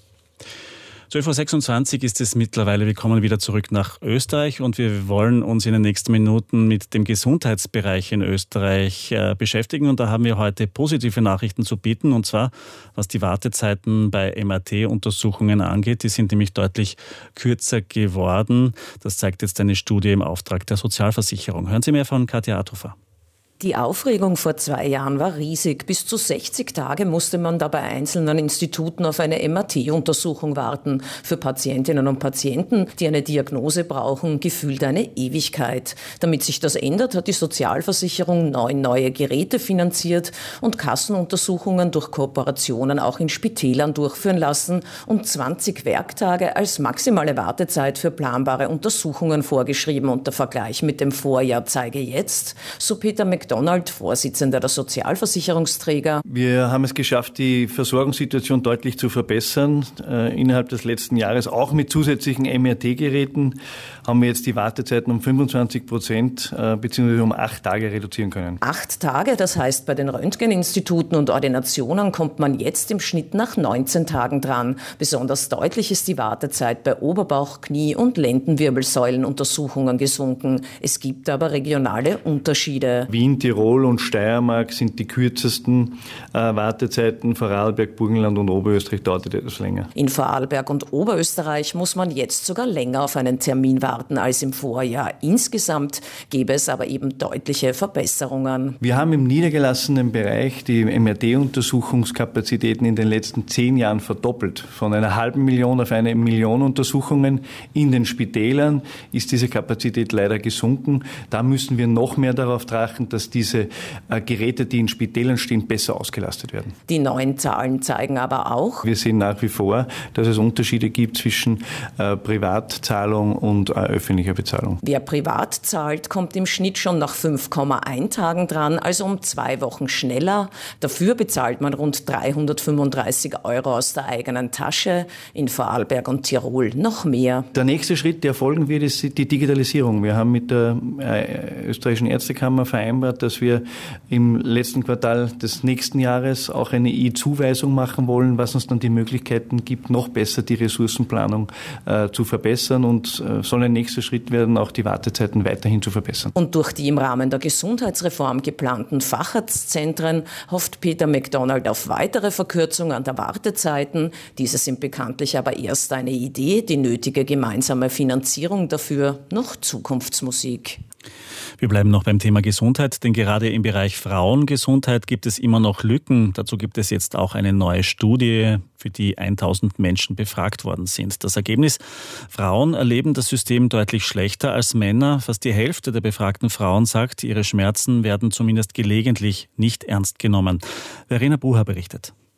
Speaker 2: zwölf Uhr sechsundzwanzig ist es mittlerweile. Wir kommen wieder zurück nach Österreich und wir wollen uns in den nächsten Minuten mit dem Gesundheitsbereich in Österreich äh, beschäftigen. Und da haben wir heute positive Nachrichten zu bieten. Und zwar, was die Wartezeiten bei M R T-Untersuchungen angeht. Die sind nämlich deutlich kürzer geworden. Das zeigt jetzt eine Studie im Auftrag der Sozialversicherung. Hören Sie mehr von Katja Athofer.
Speaker 18: Die Aufregung vor zwei Jahren war riesig. Bis zu sechzig Tage musste man da bei einzelnen Instituten auf eine M R T-Untersuchung warten. Für Patientinnen und Patienten, die eine Diagnose brauchen, gefühlt eine Ewigkeit. Damit sich das ändert, hat die Sozialversicherung neun neue Geräte finanziert und Kassenuntersuchungen durch Kooperationen auch in Spitälern durchführen lassen und zwanzig Werktage als maximale Wartezeit für planbare Untersuchungen vorgeschrieben. Und der Vergleich mit dem Vorjahr zeige jetzt, so Peter McDonald, Vorsitzender der Sozialversicherungsträger.
Speaker 19: Wir haben es geschafft, die Versorgungssituation deutlich zu verbessern. Äh, innerhalb des letzten Jahres, auch mit zusätzlichen M R T-Geräten, haben wir jetzt die Wartezeiten um fünfundzwanzig Prozent äh, bzw. um acht Tage reduzieren können.
Speaker 18: Acht Tage, das heißt, bei den Röntgeninstituten und Ordinationen kommt man jetzt im Schnitt nach neunzehn Tagen dran. Besonders deutlich ist die Wartezeit bei Oberbauch-, Knie- und Lendenwirbelsäulenuntersuchungen gesunken. Es gibt aber regionale Unterschiede.
Speaker 19: Wien, Tirol und Steiermark sind die kürzesten äh, Wartezeiten. Vorarlberg, Burgenland und Oberösterreich dauert etwas länger.
Speaker 18: In Vorarlberg und Oberösterreich muss man jetzt sogar länger auf einen Termin warten als im Vorjahr. Insgesamt gäbe es aber eben deutliche Verbesserungen.
Speaker 19: Wir haben im niedergelassenen Bereich die M R T-Untersuchungskapazitäten in den letzten zehn Jahren verdoppelt. Von einer halben Million auf eine Million Untersuchungen. In den Spitälern ist diese Kapazität leider gesunken. Da müssen wir noch mehr darauf trachten, dass diese äh, Geräte, die in Spitälern stehen, besser ausgelastet werden.
Speaker 18: Die neuen Zahlen zeigen aber auch,
Speaker 19: wir sehen nach wie vor, dass es Unterschiede gibt zwischen äh, Privatzahlung und äh, öffentlicher Bezahlung.
Speaker 18: Wer privat zahlt, kommt im Schnitt schon nach fünf Komma eins Tagen dran, also um zwei Wochen schneller. Dafür bezahlt man rund dreihundertfünfunddreißig Euro aus der eigenen Tasche. In Vorarlberg und Tirol noch mehr.
Speaker 19: Der nächste Schritt, der folgen wird, ist die Digitalisierung. Wir haben mit der äh, österreichischen Ärztekammer vereinbart, dass wir im letzten Quartal des nächsten Jahres auch eine E-Zuweisung machen wollen, was uns dann die Möglichkeiten gibt, noch besser die Ressourcenplanung äh, zu verbessern und äh, soll ein nächster Schritt werden, auch die Wartezeiten weiterhin zu verbessern.
Speaker 18: Und durch die im Rahmen der Gesundheitsreform geplanten Facharztzentren hofft Peter McDonald auf weitere Verkürzungen der Wartezeiten. Diese sind bekanntlich aber erst eine Idee, die nötige gemeinsame Finanzierung dafür noch Zukunftsmusik.
Speaker 2: Wir bleiben noch beim Thema Gesundheit, denn gerade im Bereich Frauengesundheit gibt es immer noch Lücken. Dazu gibt es jetzt auch eine neue Studie, für die tausend Menschen befragt worden sind. Das Ergebnis: Frauen erleben das System deutlich schlechter als Männer. Fast die Hälfte der befragten Frauen sagt, ihre Schmerzen werden zumindest gelegentlich nicht ernst genommen. Verena Bucher berichtet.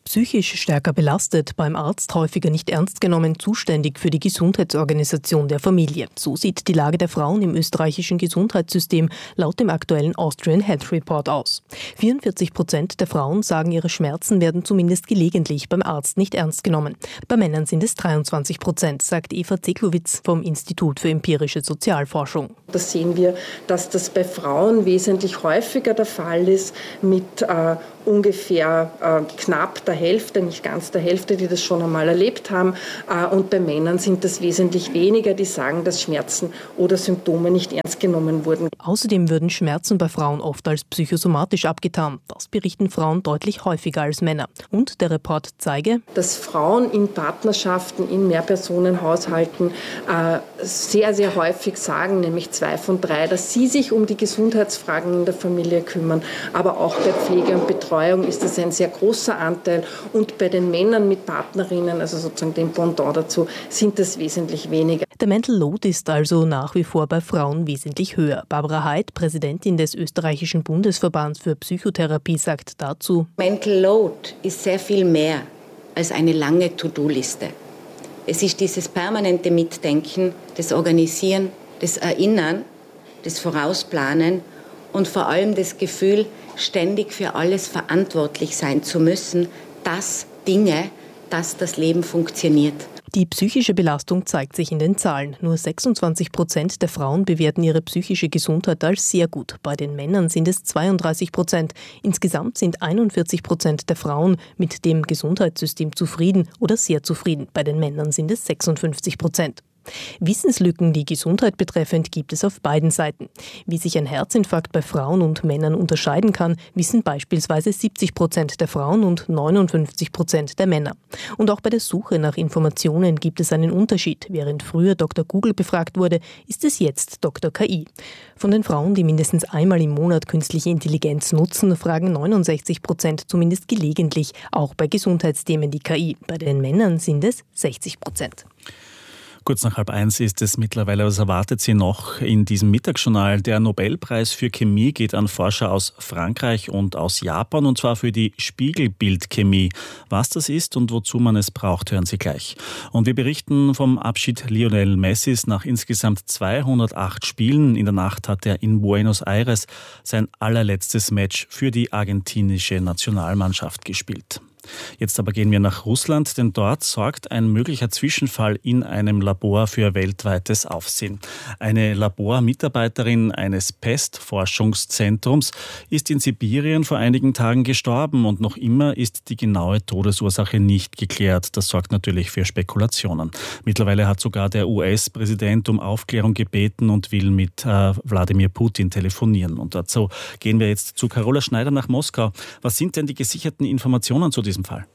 Speaker 20: Psychisch stärker belastet, beim Arzt häufiger nicht ernst genommen, zuständig für die Gesundheitsorganisation der Familie. So sieht die Lage der Frauen im österreichischen Gesundheitssystem laut dem aktuellen Austrian Health Report aus. vierundvierzig Prozent der Frauen sagen, ihre Schmerzen werden zumindest gelegentlich beim Arzt nicht ernst genommen. Bei Männern sind es dreiundzwanzig Prozent, sagt Eva Zeklowitz vom Institut für empirische Sozialforschung.
Speaker 21: Da sehen wir, dass das bei Frauen wesentlich häufiger der Fall ist, mit äh, ungefähr äh, knapp der Hälfte, nicht ganz der Hälfte, die das schon einmal erlebt haben. Äh, und bei Männern sind das wesentlich weniger, die sagen, dass Schmerzen oder Symptome nicht ernst genommen wurden.
Speaker 20: Außerdem würden Schmerzen bei Frauen oft als psychosomatisch abgetan. Das berichten Frauen deutlich häufiger als Männer. Und der Report zeige,
Speaker 21: dass Frauen in Partnerschaften, in Mehrpersonenhaushalten äh, sehr, sehr häufig sagen, nämlich zwei von drei, dass sie sich um die Gesundheitsfragen in der Familie kümmern. Aber auch bei Pflege und Betreuung ist das ein sehr großer Anteil. Und bei den Männern mit Partnerinnen, also sozusagen dem Pendant dazu, sind das wesentlich weniger.
Speaker 20: Der Mental Load ist also nach wie vor bei Frauen wesentlich höher. Barbara Heid, Präsidentin des österreichischen Bundesverbands für Psychotherapie, sagt dazu:
Speaker 22: Mental Load ist sehr viel mehr als eine lange To-Do-Liste. Es ist dieses permanente Mitdenken, das Organisieren, das Erinnern, das Vorausplanen und vor allem das Gefühl, ständig für alles verantwortlich sein zu müssen, dass Dinge, dass das Leben funktioniert.
Speaker 20: Die psychische Belastung zeigt sich in den Zahlen. Nur sechsundzwanzig Prozent der Frauen bewerten ihre psychische Gesundheit als sehr gut. Bei den Männern sind es zweiunddreißig Prozent. Insgesamt sind einundvierzig Prozent der Frauen mit dem Gesundheitssystem zufrieden oder sehr zufrieden. Bei den Männern sind es sechsundfünfzig Prozent. Wissenslücken, die Gesundheit betreffend, gibt es auf beiden Seiten. Wie sich ein Herzinfarkt bei Frauen und Männern unterscheiden kann, wissen beispielsweise siebzig Prozent der Frauen und neunundfünfzig Prozent der Männer. Und auch bei der Suche nach Informationen gibt es einen Unterschied. Während früher Doktor Google befragt wurde, ist es jetzt Doktor K I. Von den Frauen, die mindestens einmal im Monat künstliche Intelligenz nutzen, fragen neunundsechzig Prozent zumindest gelegentlich, auch bei Gesundheitsthemen die K I. Bei den Männern sind es sechzig Prozent.
Speaker 2: Kurz nach halb eins ist es mittlerweile. Was erwartet Sie noch in diesem Mittagsjournal? Der Nobelpreis für Chemie geht an Forscher aus Frankreich und aus Japan, und zwar für die Spiegelbildchemie. Was das ist und wozu man es braucht, hören Sie gleich. Und wir berichten vom Abschied Lionel Messis. Nach insgesamt zweihundertacht Spielen in der Nacht hat er in Buenos Aires sein allerletztes Match für die argentinische Nationalmannschaft gespielt. Jetzt aber gehen wir nach Russland, denn dort sorgt ein möglicher Zwischenfall in einem Labor für weltweites Aufsehen. Eine Labormitarbeiterin eines Pestforschungszentrums ist in Sibirien vor einigen Tagen gestorben und noch immer ist die genaue Todesursache nicht geklärt. Das sorgt natürlich für Spekulationen. Mittlerweile hat sogar der U S-Präsident um Aufklärung gebeten und will mit äh, Wladimir Putin telefonieren. Und dazu gehen wir jetzt zu Carola Schneider nach Moskau. Was sind denn die gesicherten Informationen zu diesem Fall?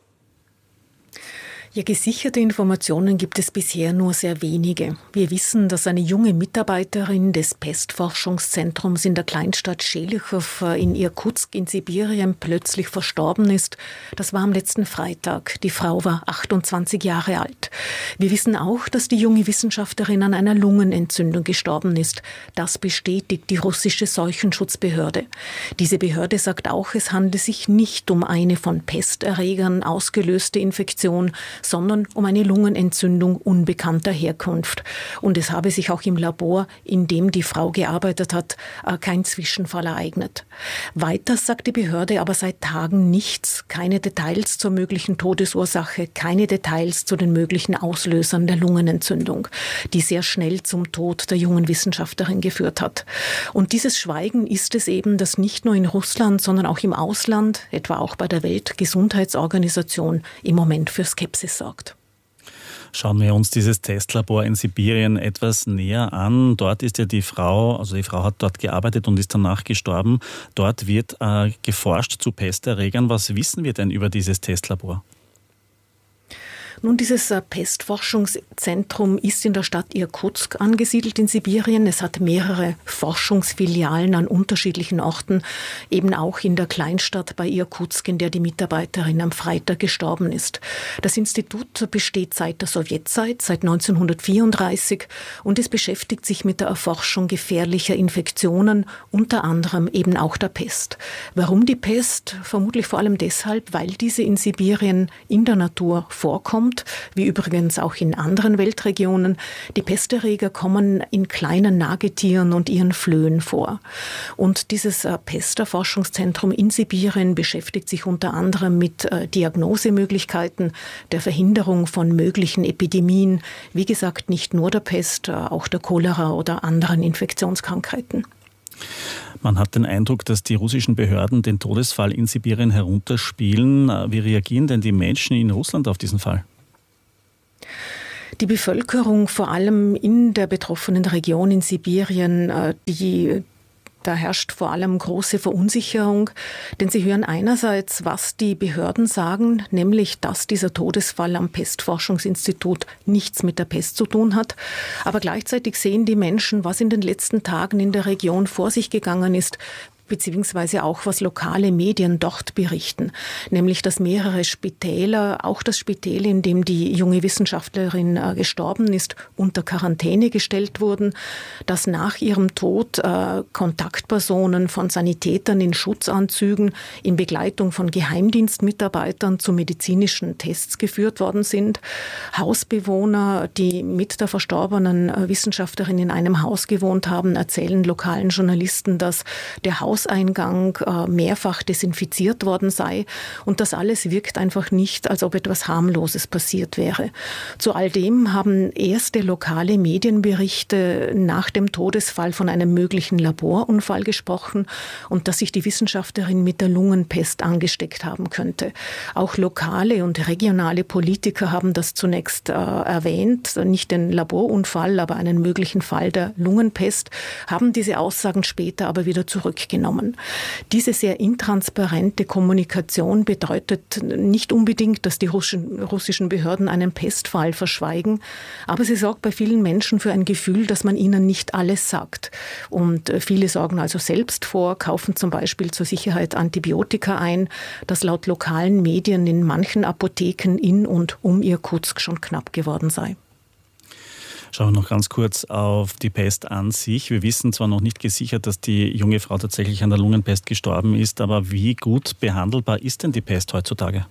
Speaker 23: Ja, gesicherte Informationen gibt es bisher nur sehr wenige. Wir wissen, dass eine junge Mitarbeiterin des Pestforschungszentrums in der Kleinstadt Schelichow in Irkutsk in Sibirien plötzlich verstorben ist. Das war am letzten Freitag. Die Frau war achtundzwanzig Jahre alt. Wir wissen auch, dass die junge Wissenschaftlerin an einer Lungenentzündung gestorben ist. Das bestätigt die russische Seuchenschutzbehörde. Diese Behörde sagt auch, es handle sich nicht um eine von Pesterregern ausgelöste Infektion, sondern um eine Lungenentzündung unbekannter Herkunft. Und es habe sich auch im Labor, in dem die Frau gearbeitet hat, kein Zwischenfall ereignet. Weiter sagt die Behörde aber seit Tagen nichts, keine Details zur möglichen Todesursache, keine Details zu den möglichen Auslösern der Lungenentzündung, die sehr schnell zum Tod der jungen Wissenschaftlerin geführt hat. Und dieses Schweigen ist es eben, das nicht nur in Russland, sondern auch im Ausland, etwa auch bei der Weltgesundheitsorganisation, im Moment für Skepsis sorgt.
Speaker 2: Schauen wir uns dieses Testlabor in Sibirien etwas näher an. Dort ist ja die Frau, also die Frau hat dort gearbeitet und ist danach gestorben. Dort wird äh, geforscht zu Pesterregern. Was wissen wir denn über dieses Testlabor?
Speaker 23: Nun, dieses Pestforschungszentrum ist in der Stadt Irkutsk angesiedelt in Sibirien. Es hat mehrere Forschungsfilialen an unterschiedlichen Orten, eben auch in der Kleinstadt bei Irkutsk, in der die Mitarbeiterin am Freitag gestorben ist. Das Institut besteht seit der Sowjetzeit, seit neunzehnhundertvierunddreißig, und es beschäftigt sich mit der Erforschung gefährlicher Infektionen, unter anderem eben auch der Pest. Warum die Pest? Vermutlich vor allem deshalb, weil diese in Sibirien in der Natur vorkommt, wie übrigens auch in anderen Weltregionen. Die Pesterreger kommen in kleinen Nagetieren und ihren Flöhen vor. Und dieses Pesterforschungszentrum in Sibirien beschäftigt sich unter anderem mit Diagnosemöglichkeiten, der Verhinderung von möglichen Epidemien, wie gesagt, nicht nur der Pest, auch der Cholera oder anderen Infektionskrankheiten.
Speaker 2: Man hat den Eindruck, dass die russischen Behörden den Todesfall in Sibirien herunterspielen. Wie reagieren denn die Menschen in Russland auf diesen Fall?
Speaker 23: Die Bevölkerung, vor allem in der betroffenen Region in Sibirien, die Da herrscht vor allem große Verunsicherung, denn sie hören einerseits, was die Behörden sagen, nämlich, dass dieser Todesfall am Pestforschungsinstitut nichts mit der Pest zu tun hat. Aber gleichzeitig sehen die Menschen, was in den letzten Tagen in der Region vor sich gegangen ist, beziehungsweise auch, was lokale Medien dort berichten, nämlich, dass mehrere Spitäler, auch das Spital, in dem die junge Wissenschaftlerin äh, gestorben ist, unter Quarantäne gestellt wurden, dass nach ihrem Tod äh, Kontaktpersonen von Sanitätern in Schutzanzügen in Begleitung von Geheimdienstmitarbeitern zu medizinischen Tests geführt worden sind. Hausbewohner, die mit der verstorbenen äh, Wissenschaftlerin in einem Haus gewohnt haben, erzählen lokalen Journalisten, dass der Haus Hauseingang äh, mehrfach desinfiziert worden sei. Und das alles wirkt einfach nicht, als ob etwas Harmloses passiert wäre. Zu all dem haben erste lokale Medienberichte nach dem Todesfall von einem möglichen Laborunfall gesprochen und dass sich die Wissenschaftlerin mit der Lungenpest angesteckt haben könnte. Auch lokale und regionale Politiker haben das zunächst äh, erwähnt, nicht den Laborunfall, aber einen möglichen Fall der Lungenpest, haben diese Aussagen später aber wieder zurückgenommen. Diese sehr intransparente Kommunikation bedeutet nicht unbedingt, dass die russischen Behörden einen Pestfall verschweigen, aber sie sorgt bei vielen Menschen für ein Gefühl, dass man ihnen nicht alles sagt. Und viele sorgen also selbst vor, kaufen zum Beispiel zur Sicherheit Antibiotika ein, das laut lokalen Medien in manchen Apotheken in und um Irkutsk schon knapp geworden sei.
Speaker 2: Schauen wir noch ganz kurz auf die Pest an sich. Wir wissen zwar noch nicht gesichert, dass die junge Frau tatsächlich an der Lungenpest gestorben ist, aber wie gut behandelbar ist denn die Pest heutzutage?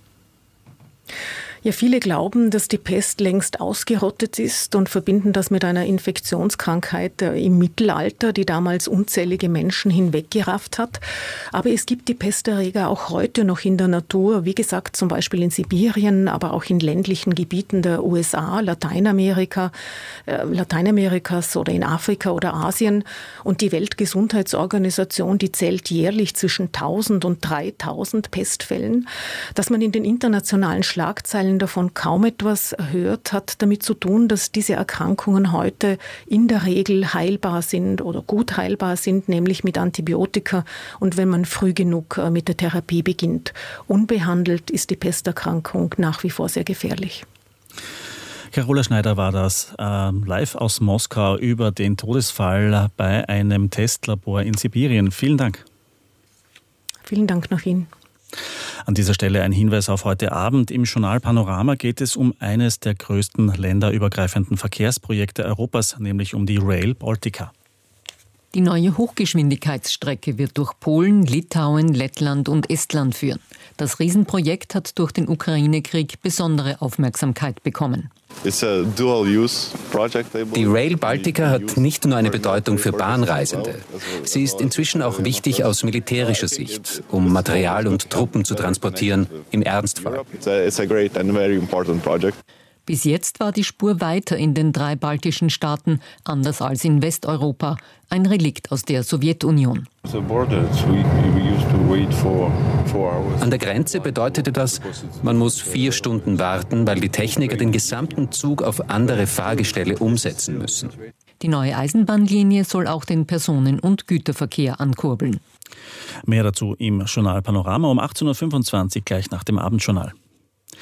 Speaker 23: Ja, viele glauben, dass die Pest längst ausgerottet ist und verbinden das mit einer Infektionskrankheit im Mittelalter, die damals unzählige Menschen hinweggerafft hat. Aber es gibt die Pesterreger auch heute noch in der Natur, wie gesagt, zum Beispiel in Sibirien, aber auch in ländlichen Gebieten der U S A, Lateinamerika, äh, Lateinamerikas oder in Afrika oder Asien. Und die Weltgesundheitsorganisation, die zählt jährlich zwischen tausend und dreitausend Pestfällen. Dass man in den internationalen Schlagzeilen davon kaum etwas hört, hat damit zu tun, dass diese Erkrankungen heute in der Regel heilbar sind oder gut heilbar sind, nämlich mit Antibiotika und wenn man früh genug mit der Therapie beginnt. Unbehandelt ist die Pesterkrankung nach wie vor sehr gefährlich.
Speaker 2: Carola Schneider war das äh, live aus Moskau über den Todesfall bei einem Testlabor in Sibirien. Vielen Dank.
Speaker 23: Vielen Dank nach Ihnen.
Speaker 2: An dieser Stelle ein Hinweis auf heute Abend. Im Journal Panorama geht es um eines der größten länderübergreifenden Verkehrsprojekte Europas, nämlich um die Rail Baltica.
Speaker 1: Die neue Hochgeschwindigkeitsstrecke wird durch Polen, Litauen, Lettland und Estland führen. Das Riesenprojekt hat durch den Ukraine-Krieg besondere Aufmerksamkeit bekommen.
Speaker 4: Die Rail Baltica hat nicht nur eine Bedeutung für Bahnreisende. Sie ist inzwischen auch wichtig aus militärischer Sicht, um Material und Truppen zu transportieren im Ernstfall.
Speaker 1: Bis jetzt war die Spur weiter in den drei baltischen Staaten, anders als in Westeuropa, ein Relikt aus der Sowjetunion.
Speaker 4: An der Grenze bedeutete das, man muss vier Stunden warten, weil die Techniker den gesamten Zug auf andere Fahrgestelle umsetzen müssen.
Speaker 1: Die neue Eisenbahnlinie soll auch den Personen- und Güterverkehr ankurbeln.
Speaker 2: Mehr dazu im Journal Panorama um achtzehn Uhr fünfundzwanzig, gleich nach dem Abendjournal.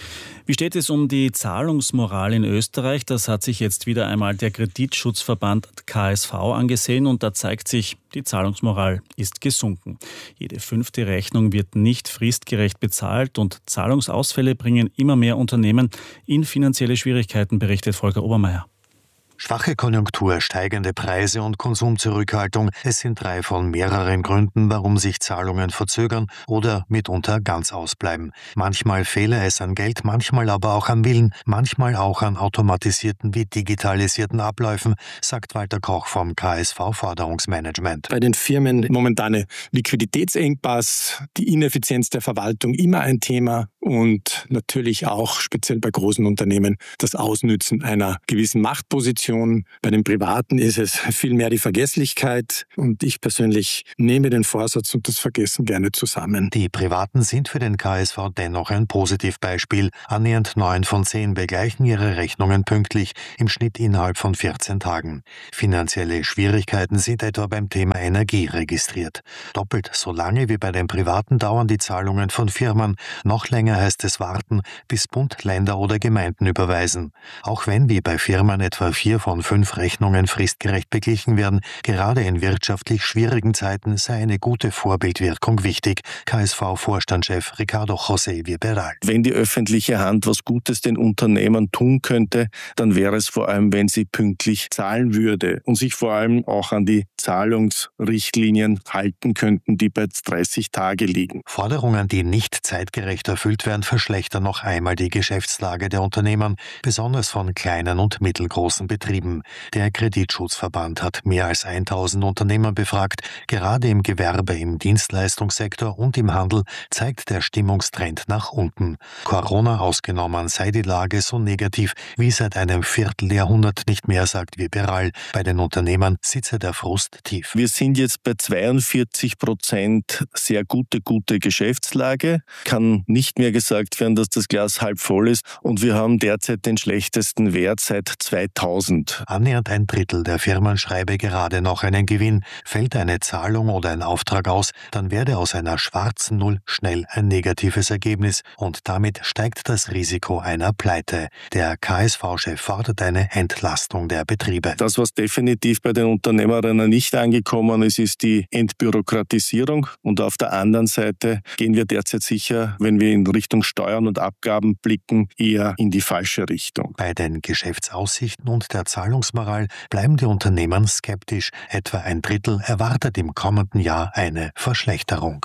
Speaker 2: Wie steht es um die Zahlungsmoral in Österreich? Das hat sich jetzt wieder einmal der Kreditschutzverband K S V angesehen und da zeigt sich, die Zahlungsmoral ist gesunken. Jede fünfte Rechnung wird nicht fristgerecht bezahlt und Zahlungsausfälle bringen immer mehr Unternehmen in finanzielle Schwierigkeiten, berichtet Volker Obermeier.
Speaker 5: Schwache Konjunktur, steigende Preise und Konsumzurückhaltung. Es sind drei von mehreren Gründen, warum sich Zahlungen verzögern oder mitunter ganz ausbleiben. Manchmal fehle es an Geld, manchmal aber auch am Willen, manchmal auch an automatisierten wie digitalisierten Abläufen, sagt Walter Koch vom K S V-Forderungsmanagement.
Speaker 6: Bei den Firmen momentane Liquiditätsengpass, die Ineffizienz der Verwaltung immer ein Thema und natürlich auch speziell bei großen Unternehmen das Ausnützen einer gewissen Machtposition. Bei den Privaten ist es vielmehr die Vergesslichkeit und ich persönlich nehme den Vorsatz und das Vergessen gerne zusammen.
Speaker 5: Die Privaten sind für den K S V dennoch ein Positivbeispiel. Annähernd neun von zehn begleichen ihre Rechnungen pünktlich, im Schnitt innerhalb von vierzehn Tagen. Finanzielle Schwierigkeiten sind etwa beim Thema Energie registriert. Doppelt so lange wie bei den Privaten dauern die Zahlungen von Firmen. Noch länger heißt es warten, bis Bund, Länder oder Gemeinden überweisen. Auch wenn wie bei Firmen etwa vier von fünf Rechnungen fristgerecht beglichen werden, gerade in wirtschaftlich schwierigen Zeiten sei eine gute Vorbildwirkung wichtig. K S V-Vorstandschef Ricardo José Viberal.
Speaker 6: Wenn die öffentliche Hand was Gutes den Unternehmern tun könnte, dann wäre es vor allem, wenn sie pünktlich zahlen würde und sich vor allem auch an die Zahlungsrichtlinien halten könnten, die bei dreißig Tage liegen.
Speaker 5: Forderungen, die nicht zeitgerecht erfüllt werden, verschlechtern noch einmal die Geschäftslage der Unternehmen, besonders von kleinen und mittelgroßen Betrieben. Der Kreditschutzverband hat mehr als tausend Unternehmer befragt. Gerade im Gewerbe, im Dienstleistungssektor und im Handel zeigt der Stimmungstrend nach unten. Corona ausgenommen sei die Lage so negativ wie seit einem Vierteljahrhundert nicht mehr, sagt Viberal. Bei den Unternehmern sitze der Frust tief.
Speaker 6: Wir sind jetzt bei zweiundvierzig Prozent sehr gute, gute Geschäftslage. Kann nicht mehr gesagt werden, dass das Glas halb voll ist und wir haben derzeit den schlechtesten Wert seit zweitausend.
Speaker 5: Annähernd ein Drittel der Firmen schreibe gerade noch einen Gewinn. Fällt eine Zahlung oder ein Auftrag aus, dann werde aus einer schwarzen Null schnell ein negatives Ergebnis und damit steigt das Risiko einer Pleite. Der K S V-Chef fordert eine Entlastung der Betriebe.
Speaker 6: Das, was definitiv bei den Unternehmerinnen nicht angekommen ist, ist die Entbürokratisierung. Und auf der anderen Seite gehen wir derzeit sicher, wenn wir in Richtung Steuern und Abgaben blicken, eher in die falsche Richtung.
Speaker 5: Bei den Geschäftsaussichten und der Zahlungsmoral bleiben die Unternehmen skeptisch. Etwa ein Drittel erwartet im kommenden Jahr eine Verschlechterung.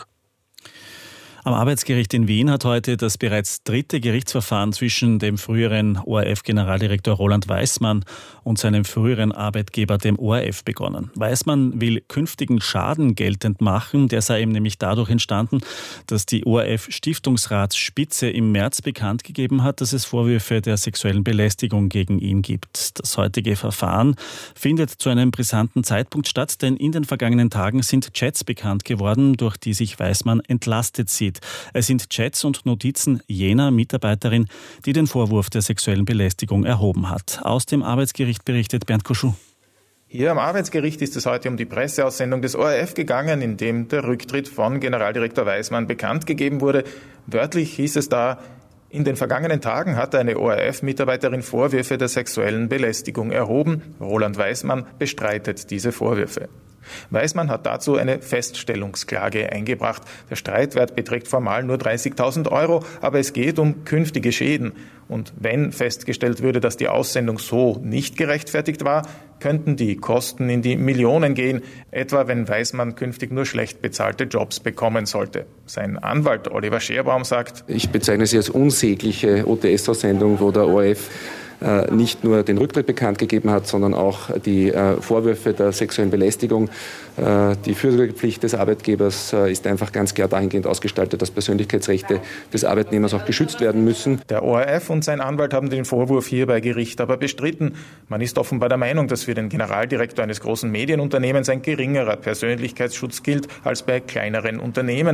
Speaker 2: Am Arbeitsgericht in Wien hat heute das bereits dritte Gerichtsverfahren zwischen dem früheren O R F-Generaldirektor Roland Weismann und seinem früheren Arbeitgeber, dem O R F, begonnen. Weismann will künftigen Schaden geltend machen. Der sei ihm nämlich dadurch entstanden, dass die O R F-Stiftungsratsspitze im März bekannt gegeben hat, dass es Vorwürfe der sexuellen Belästigung gegen ihn gibt. Das heutige Verfahren findet zu einem brisanten Zeitpunkt statt, denn in den vergangenen Tagen sind Chats bekannt geworden, durch die sich Weismann entlastet sieht. Es sind Chats und Notizen jener Mitarbeiterin, die den Vorwurf der sexuellen Belästigung erhoben hat. Aus dem Arbeitsgericht berichtet Bernd Koschuh.
Speaker 7: Hier am Arbeitsgericht ist es heute um die Presseaussendung des O R F gegangen, in dem der Rücktritt von Generaldirektor Weismann bekannt gegeben wurde. Wörtlich hieß es da: In den vergangenen Tagen hatte eine O R F-Mitarbeiterin Vorwürfe der sexuellen Belästigung erhoben. Roland Weismann bestreitet diese Vorwürfe. Weismann hat dazu eine Feststellungsklage eingebracht. Der Streitwert beträgt formal nur dreißigtausend Euro, aber es geht um künftige Schäden. Und wenn festgestellt würde, dass die Aussendung so nicht gerechtfertigt war, könnten die Kosten in die Millionen gehen, etwa wenn Weismann künftig nur schlecht bezahlte Jobs bekommen sollte. Sein Anwalt Oliver Scherbaum sagt:
Speaker 24: Ich bezeichne sie als unsägliche O T S-Aussendung, wo der O R F nicht nur den Rücktritt bekannt gegeben hat, sondern auch die Vorwürfe der sexuellen Belästigung. Die Fürsorgepflicht des Arbeitgebers ist einfach ganz klar dahingehend ausgestaltet, dass Persönlichkeitsrechte des Arbeitnehmers auch geschützt werden müssen.
Speaker 7: Der O R F und sein Anwalt haben den Vorwurf hier bei Gericht aber bestritten. Man ist offenbar der Meinung, dass für den Generaldirektor eines großen Medienunternehmens ein geringerer Persönlichkeitsschutz gilt als bei kleineren Unternehmen.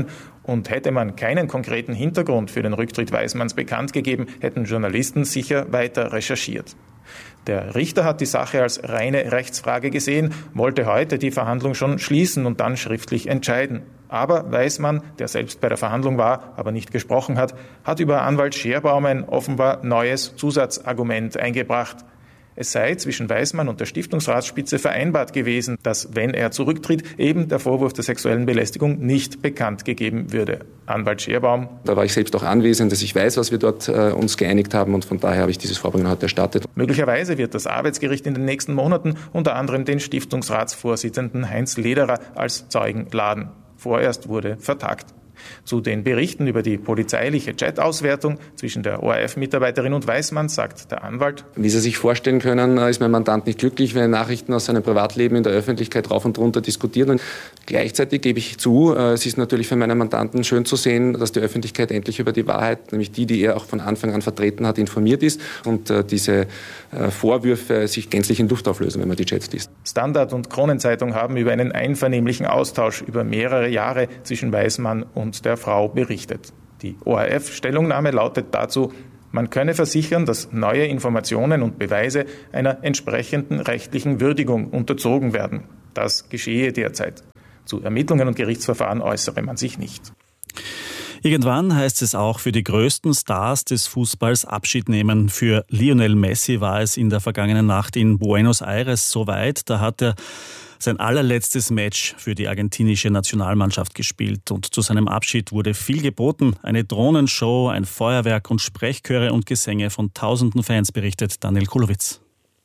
Speaker 7: Und hätte man keinen konkreten Hintergrund für den Rücktritt Weismanns bekannt gegeben, hätten Journalisten sicher weiter recherchiert. Der Richter hat die Sache als reine Rechtsfrage gesehen, wollte heute die Verhandlung schon schließen und dann schriftlich entscheiden. Aber Weismann, der selbst bei der Verhandlung war, aber nicht gesprochen hat, hat über Anwalt Scherbaum ein offenbar neues Zusatzargument eingebracht. Es sei zwischen Weismann und der Stiftungsratsspitze vereinbart gewesen, dass, wenn er zurücktritt, eben der Vorwurf der sexuellen Belästigung nicht bekannt gegeben würde. Anwalt Scherbaum.
Speaker 24: Da war ich selbst auch anwesend, dass ich weiß, was wir dort äh, uns geeinigt haben und von daher habe ich dieses Vorbringen heute erstattet.
Speaker 7: Möglicherweise wird das Arbeitsgericht in den nächsten Monaten unter anderem den Stiftungsratsvorsitzenden Heinz Lederer als Zeugen laden. Vorerst wurde vertagt. Zu den Berichten über die polizeiliche Chat-Auswertung zwischen der O R F-Mitarbeiterin und Weismann sagt der Anwalt:
Speaker 24: Wie Sie sich vorstellen können, ist mein Mandant nicht glücklich, wenn Nachrichten aus seinem Privatleben in der Öffentlichkeit rauf und runter diskutieren. Und gleichzeitig gebe ich zu, es ist natürlich für meinen Mandanten schön zu sehen, dass die Öffentlichkeit endlich über die Wahrheit, nämlich die, die er auch von Anfang an vertreten hat, informiert ist und diese Vorwürfe sich gänzlich in Luft auflösen, wenn man die Chats liest.
Speaker 7: Standard und Kronenzeitung haben über einen einvernehmlichen Austausch über mehrere Jahre zwischen Weismann und der Frau berichtet. Die O R F-Stellungnahme lautet dazu: Man könne versichern, dass neue Informationen und Beweise einer entsprechenden rechtlichen Würdigung unterzogen werden. Das geschehe derzeit. Zu Ermittlungen und Gerichtsverfahren äußere man sich nicht.
Speaker 2: Irgendwann heißt es auch für die größten Stars des Fußballs Abschied nehmen. Für Lionel Messi war es in der vergangenen Nacht in Buenos Aires soweit. Da hat er sein allerletztes Match für die argentinische Nationalmannschaft gespielt. Und zu seinem Abschied wurde viel geboten. Eine Drohnenshow, ein Feuerwerk und Sprechchöre und Gesänge von tausenden Fans, berichtet Daniel Kulowitz.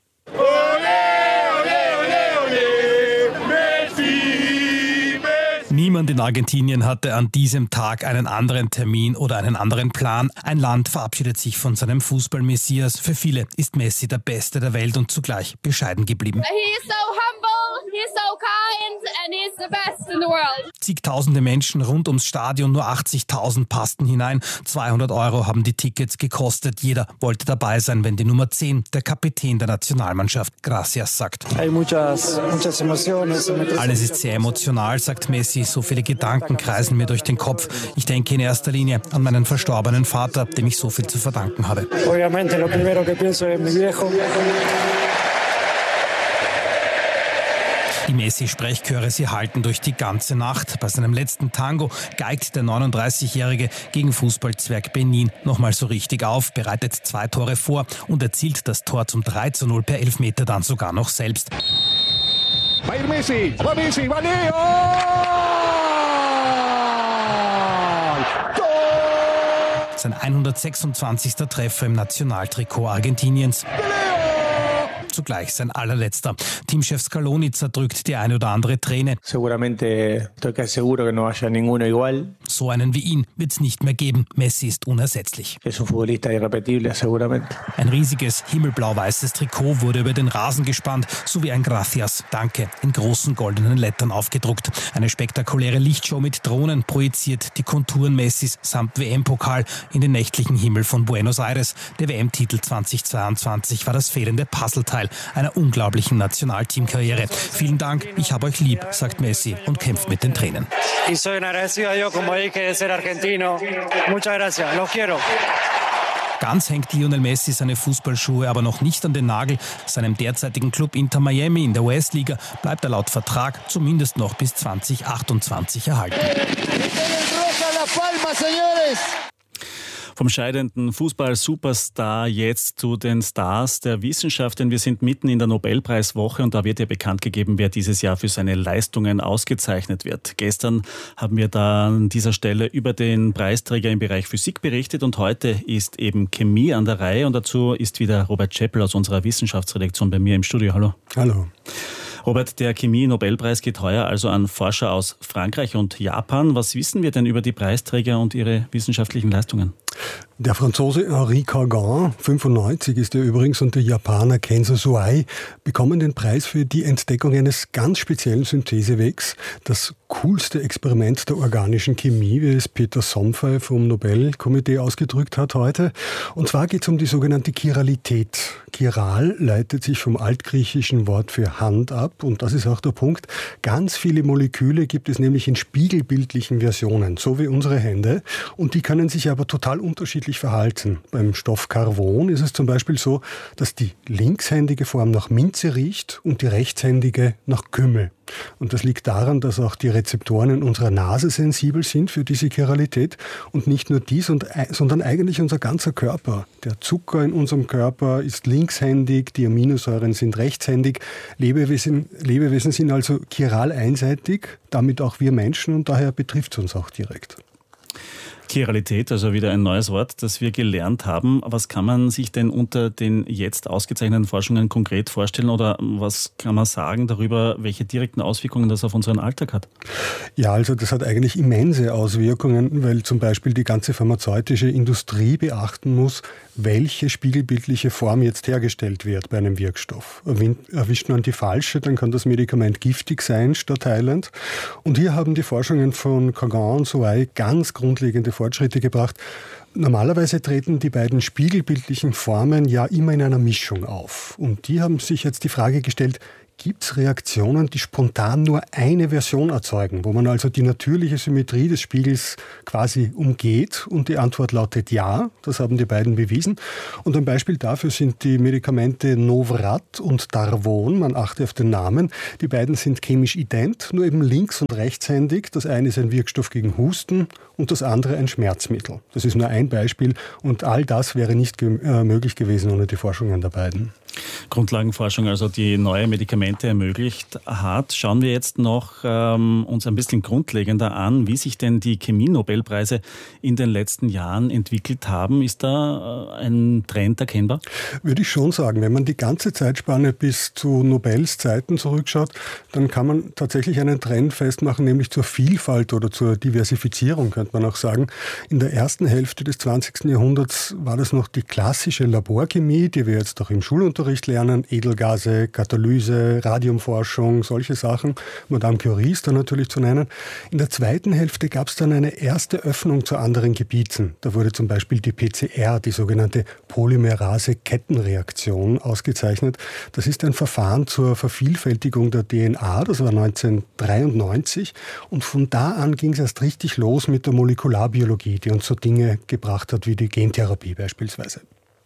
Speaker 3: Niemand in Argentinien hatte an diesem Tag einen anderen Termin oder einen anderen Plan. Ein Land verabschiedet sich von seinem Fußball-Messias. Für viele ist Messi der Beste der Welt und zugleich bescheiden geblieben.
Speaker 8: He is so humble, he is so kind and he is the best in the world.
Speaker 3: Zigtausende Menschen rund ums Stadion, nur achtzigtausend passten hinein. zweihundert Euro haben die Tickets gekostet. Jeder wollte dabei sein, wenn die Nummer zehn, der Kapitän der Nationalmannschaft, Gracias sagt. Alles ist sehr emotional, sagt Messi. So viele Gedanken kreisen mir durch den Kopf. Ich denke in erster Linie an meinen verstorbenen Vater, dem ich so viel zu verdanken habe. Die Messi-Sprechchöre, sie halten durch die ganze Nacht. Bei seinem letzten Tango geigt der neununddreißigjährige gegen Fußballzwerg Benin nochmal so richtig auf, bereitet zwei Tore vor und erzielt das Tor zum drei zu null per Elfmeter dann sogar noch selbst.
Speaker 10: Va ir Messi, va Messi, va Leo!
Speaker 3: Sein hundertsechsundzwanzigster Treffer im Nationaltrikot Argentiniens. Zugleich sein allerletzter. Teamchef Scaloni zerdrückt die eine oder andere Träne.
Speaker 11: Seguramente estoy casi seguro que no haya ninguno igual.
Speaker 3: So einen wie ihn wird es nicht mehr geben. Messi ist unersetzlich.
Speaker 11: Es un futbolista irrepetible, seguramente.
Speaker 3: Ein riesiges himmelblau-weißes Trikot wurde über den Rasen gespannt, sowie ein Gracias, Danke, in großen goldenen Lettern aufgedruckt. Eine spektakuläre Lichtshow mit Drohnen projiziert die Konturen Messis samt W M-Pokal in den nächtlichen Himmel von Buenos Aires. Der W M-Titel zweitausendzweiundzwanzig war das fehlende Puzzleteil einer unglaublichen Nationalteamkarriere. Vielen Dank, ich habe euch lieb, sagt Messi und kämpft mit den Tränen.
Speaker 11: Y soy agradecido a Dios, como dije, de ser argentino. Muchas gracias, los quiero.
Speaker 3: Ganz hängt Lionel Messi seine Fußballschuhe aber noch nicht an den Nagel. Seinem derzeitigen Club Inter Miami in der U S-Liga bleibt er laut Vertrag zumindest noch bis zweitausendachtundzwanzig erhalten.
Speaker 2: Vom scheidenden Fußball-Superstar jetzt zu den Stars der Wissenschaft, denn wir sind mitten in der Nobelpreiswoche und da wird ja bekannt gegeben, wer dieses Jahr für seine Leistungen ausgezeichnet wird. Gestern haben wir da an dieser Stelle über den Preisträger im Bereich Physik berichtet und heute ist eben Chemie an der Reihe und dazu ist wieder Robert Scheppel aus unserer Wissenschaftsredaktion bei mir im Studio. Hallo.
Speaker 25: Hallo.
Speaker 2: Robert, der Chemie-Nobelpreis geht heuer also an Forscher aus Frankreich und Japan. Was wissen wir denn über die Preisträger und ihre wissenschaftlichen Leistungen?
Speaker 9: Der Franzose Henri Cargan, fünfundneunzig ist er übrigens, und der Japaner Kenzo Suai bekommen den Preis für die Entdeckung eines ganz speziellen Synthesewegs, das coolste Experiment der organischen Chemie, wie es Peter Somfay vom Nobelkomitee ausgedrückt hat heute. Und zwar geht es um die sogenannte Chiralität. Chiral leitet sich vom altgriechischen Wort für Hand ab, und das ist auch der Punkt. Ganz viele Moleküle gibt es nämlich in spiegelbildlichen Versionen, so wie unsere Hände, und die können sich aber total unterschiedlich verhalten. Beim Stoff Carbon ist es zum Beispiel so, dass die linkshändige Form nach Minze riecht und die rechtshändige nach Kümmel. Und das liegt daran, dass auch die Rezeptoren in unserer Nase sensibel sind für diese Chiralität. Und nicht nur dies, sondern eigentlich unser ganzer Körper. Der Zucker in unserem Körper ist linkshändig, die Aminosäuren sind rechtshändig. Lebewesen, Lebewesen sind also chiral einseitig, damit auch wir Menschen, und daher betrifft es uns auch direkt.
Speaker 2: Chiralität, also wieder ein neues Wort, das wir gelernt haben. Was kann man sich denn unter den jetzt ausgezeichneten Forschungen konkret vorstellen, oder was kann man sagen darüber, welche direkten Auswirkungen das auf unseren Alltag hat?
Speaker 9: Ja, also das hat eigentlich immense Auswirkungen, weil zum Beispiel die ganze pharmazeutische Industrie beachten muss, welche spiegelbildliche Form jetzt hergestellt wird bei einem Wirkstoff. Erwischt man die falsche, dann kann das Medikament giftig sein statt heilend. Und hier haben die Forschungen von Cargan und Suai ganz grundlegende Fortschritte gebracht. Normalerweise treten die beiden spiegelbildlichen Formen ja immer in einer Mischung auf. Und die haben sich jetzt die Frage gestellt, gibt es Reaktionen, die spontan nur eine Version erzeugen, wo man also die natürliche Symmetrie des Spiegels quasi umgeht? Und die Antwort lautet ja, das haben die beiden bewiesen. Und ein Beispiel dafür sind die Medikamente Novrat und Darvon, man achte auf den Namen. Die beiden sind chemisch ident, nur eben links- und rechtshändig. Das eine ist ein Wirkstoff gegen Husten und das andere ein Schmerzmittel. Das ist nur ein Beispiel, und all das wäre nicht ge- äh, möglich gewesen ohne die Forschungen der beiden.
Speaker 2: Grundlagenforschung, also die neue Medikamente ermöglicht hat. Schauen wir jetzt noch ähm, uns ein bisschen grundlegender an, wie sich denn die Chemie-Nobelpreise in den letzten Jahren entwickelt haben. Ist da äh, ein Trend erkennbar?
Speaker 9: Würde ich schon sagen. Wenn man die ganze Zeitspanne bis zu Nobels Zeiten zurückschaut, dann kann man tatsächlich einen Trend festmachen, nämlich zur Vielfalt oder zur Diversifizierung, könnte man auch sagen. In der ersten Hälfte des zwanzigsten Jahrhunderts war das noch die klassische Laborchemie, die wir jetzt auch im Schulunterricht lernen, Edelgase, Katalyse, Radiumforschung, solche Sachen. Madame Curie ist da natürlich zu nennen. In der zweiten Hälfte gab es dann eine erste Öffnung zu anderen Gebieten. Da wurde zum Beispiel die P C R, die sogenannte Polymerase-Kettenreaktion, ausgezeichnet. Das ist ein Verfahren zur Vervielfältigung der D N A, das war neunzehnhundertdreiundneunzig. Und von da an ging es erst richtig los mit der Molekularbiologie, die uns so Dinge gebracht hat wie die Gentherapie beispielsweise.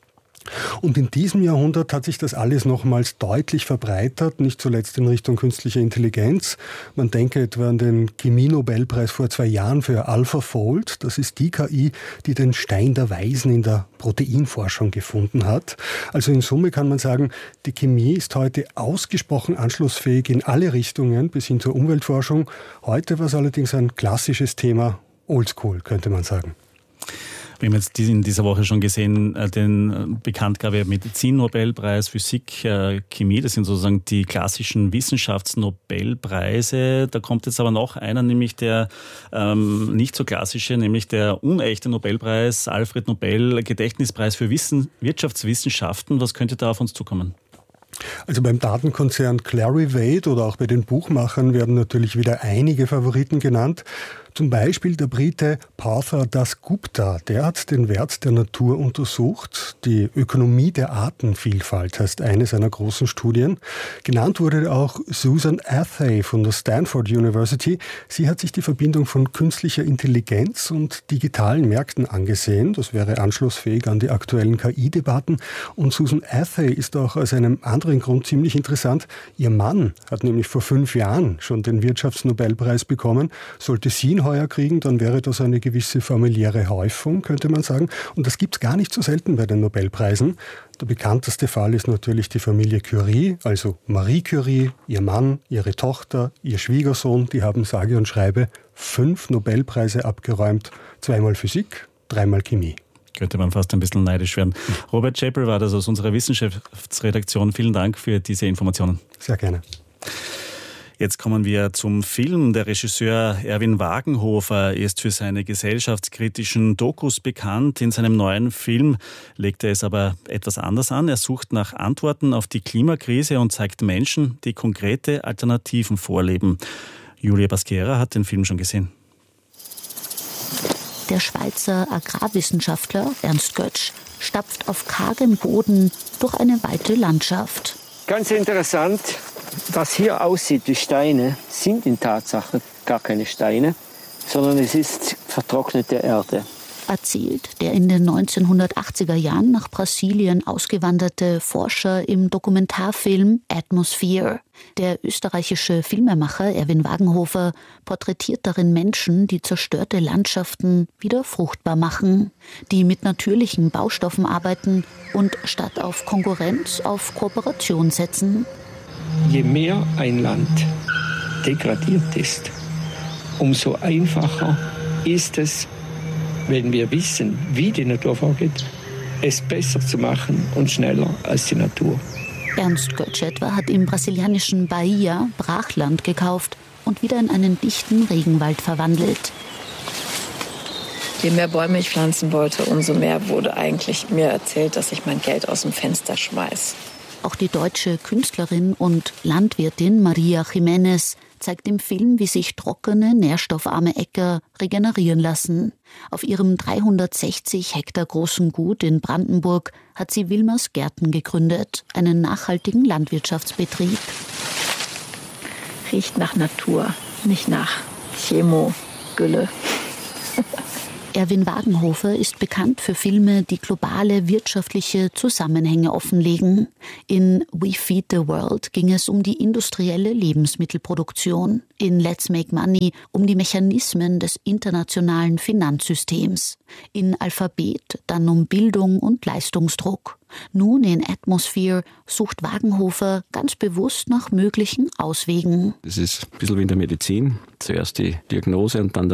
Speaker 9: Und in diesem Jahrhundert hat sich das alles nochmals deutlich verbreitert, nicht zuletzt in Richtung künstlicher Intelligenz. Man denke etwa an den Chemie-Nobelpreis vor zwei Jahren für AlphaFold. Das ist die K I, die den Stein der Weisen in der Proteinforschung gefunden hat. Also in Summe kann man sagen, die Chemie ist heute ausgesprochen anschlussfähig in alle Richtungen bis hin zur Umweltforschung. Heute war es allerdings ein klassisches Thema, oldschool, könnte man sagen.
Speaker 2: Wir haben jetzt in dieser Woche schon gesehen, den Bekanntgabe Medizin-Nobelpreis, Physik, Chemie, das sind sozusagen die klassischen Wissenschaftsnobelpreise. Da kommt jetzt aber noch einer, nämlich der ähm, nicht so klassische, nämlich der unechte Nobelpreis, Alfred Nobel, Gedächtnispreis für Wissen, Wirtschaftswissenschaften. Was könnte da auf uns zukommen?
Speaker 9: Also beim Datenkonzern Clarivate oder auch bei den Buchmachern werden natürlich wieder einige Favoriten genannt. Zum Beispiel der Brite Partha Dasgupta, der hat den Wert der Natur untersucht. Die Ökonomie der Artenvielfalt heißt eine seiner großen Studien. Genannt wurde auch Susan Athey von der Stanford University. Sie hat sich die Verbindung von künstlicher Intelligenz und digitalen Märkten angesehen. Das wäre anschlussfähig an die aktuellen K I-Debatten. Und Susan Athey ist auch aus einem anderen Grund ziemlich interessant. Ihr Mann hat nämlich vor fünf Jahren schon den Wirtschaftsnobelpreis bekommen. Sollte sie ihn heuer kriegen, dann wäre das eine gewisse familiäre Häufung, könnte man sagen. Und das gibt es gar nicht so selten bei den Nobelpreisen. Der bekannteste Fall ist natürlich die Familie Curie, also Marie Curie, ihr Mann, ihre Tochter, ihr Schwiegersohn. Die haben sage und schreibe fünf Nobelpreise abgeräumt. Zweimal Physik, dreimal Chemie.
Speaker 2: Könnte man fast ein bisschen neidisch werden. Robert Chappell war das aus unserer Wissenschaftsredaktion. Vielen Dank für diese Informationen.
Speaker 9: Sehr gerne.
Speaker 2: Jetzt kommen wir zum Film. Der Regisseur Erwin Wagenhofer ist für seine gesellschaftskritischen Dokus bekannt. In seinem neuen Film legt er es aber etwas anders an. Er sucht nach Antworten auf die Klimakrise und zeigt Menschen, die konkrete Alternativen vorleben. Julia Basquera hat den Film schon gesehen.
Speaker 12: Der Schweizer Agrarwissenschaftler Ernst Götsch stapft auf kargem Boden durch eine weite Landschaft.
Speaker 13: Ganz interessant, was hier aussieht wie Steine, sind in Tatsache gar keine Steine, sondern es ist vertrocknete Erde.
Speaker 12: Erzählt der in den neunzehnhundertachtziger Jahren nach Brasilien ausgewanderte Forscher im Dokumentarfilm Atmosphere. Der österreichische Filmemacher Erwin Wagenhofer porträtiert darin Menschen, die zerstörte Landschaften wieder fruchtbar machen, die mit natürlichen Baustoffen arbeiten und statt auf Konkurrenz auf Kooperation setzen.
Speaker 13: Je mehr ein Land degradiert ist, umso einfacher ist es, wenn wir wissen, wie die Natur vorgeht, es besser zu machen und schneller als die Natur.
Speaker 12: Ernst Götsch etwa hat im brasilianischen Bahia Brachland gekauft und wieder in einen dichten Regenwald verwandelt.
Speaker 15: Je mehr Bäume ich pflanzen wollte, umso mehr wurde eigentlich mir erzählt, dass ich mein Geld aus dem Fenster schmeiß.
Speaker 12: Auch die deutsche Künstlerin und Landwirtin Maria Jiménez zeigt im Film, wie sich trockene, nährstoffarme Äcker regenerieren lassen. Auf ihrem dreihundertsechzig Hektar großen Gut in Brandenburg hat sie Wilmers Gärten gegründet, einen nachhaltigen Landwirtschaftsbetrieb.
Speaker 15: Riecht nach Natur, nicht nach Chemo, Gülle.
Speaker 12: Erwin Wagenhofer ist bekannt für Filme, die globale wirtschaftliche Zusammenhänge offenlegen. In We Feed the World ging es um die industrielle Lebensmittelproduktion. In Let's Make Money um die Mechanismen des internationalen Finanzsystems. In Alphabet dann um Bildung und Leistungsdruck. Nun in Atmosphere sucht Wagenhofer ganz bewusst nach möglichen Auswegen.
Speaker 24: Das ist ein bisschen wie in der Medizin. Zuerst die Diagnose und dann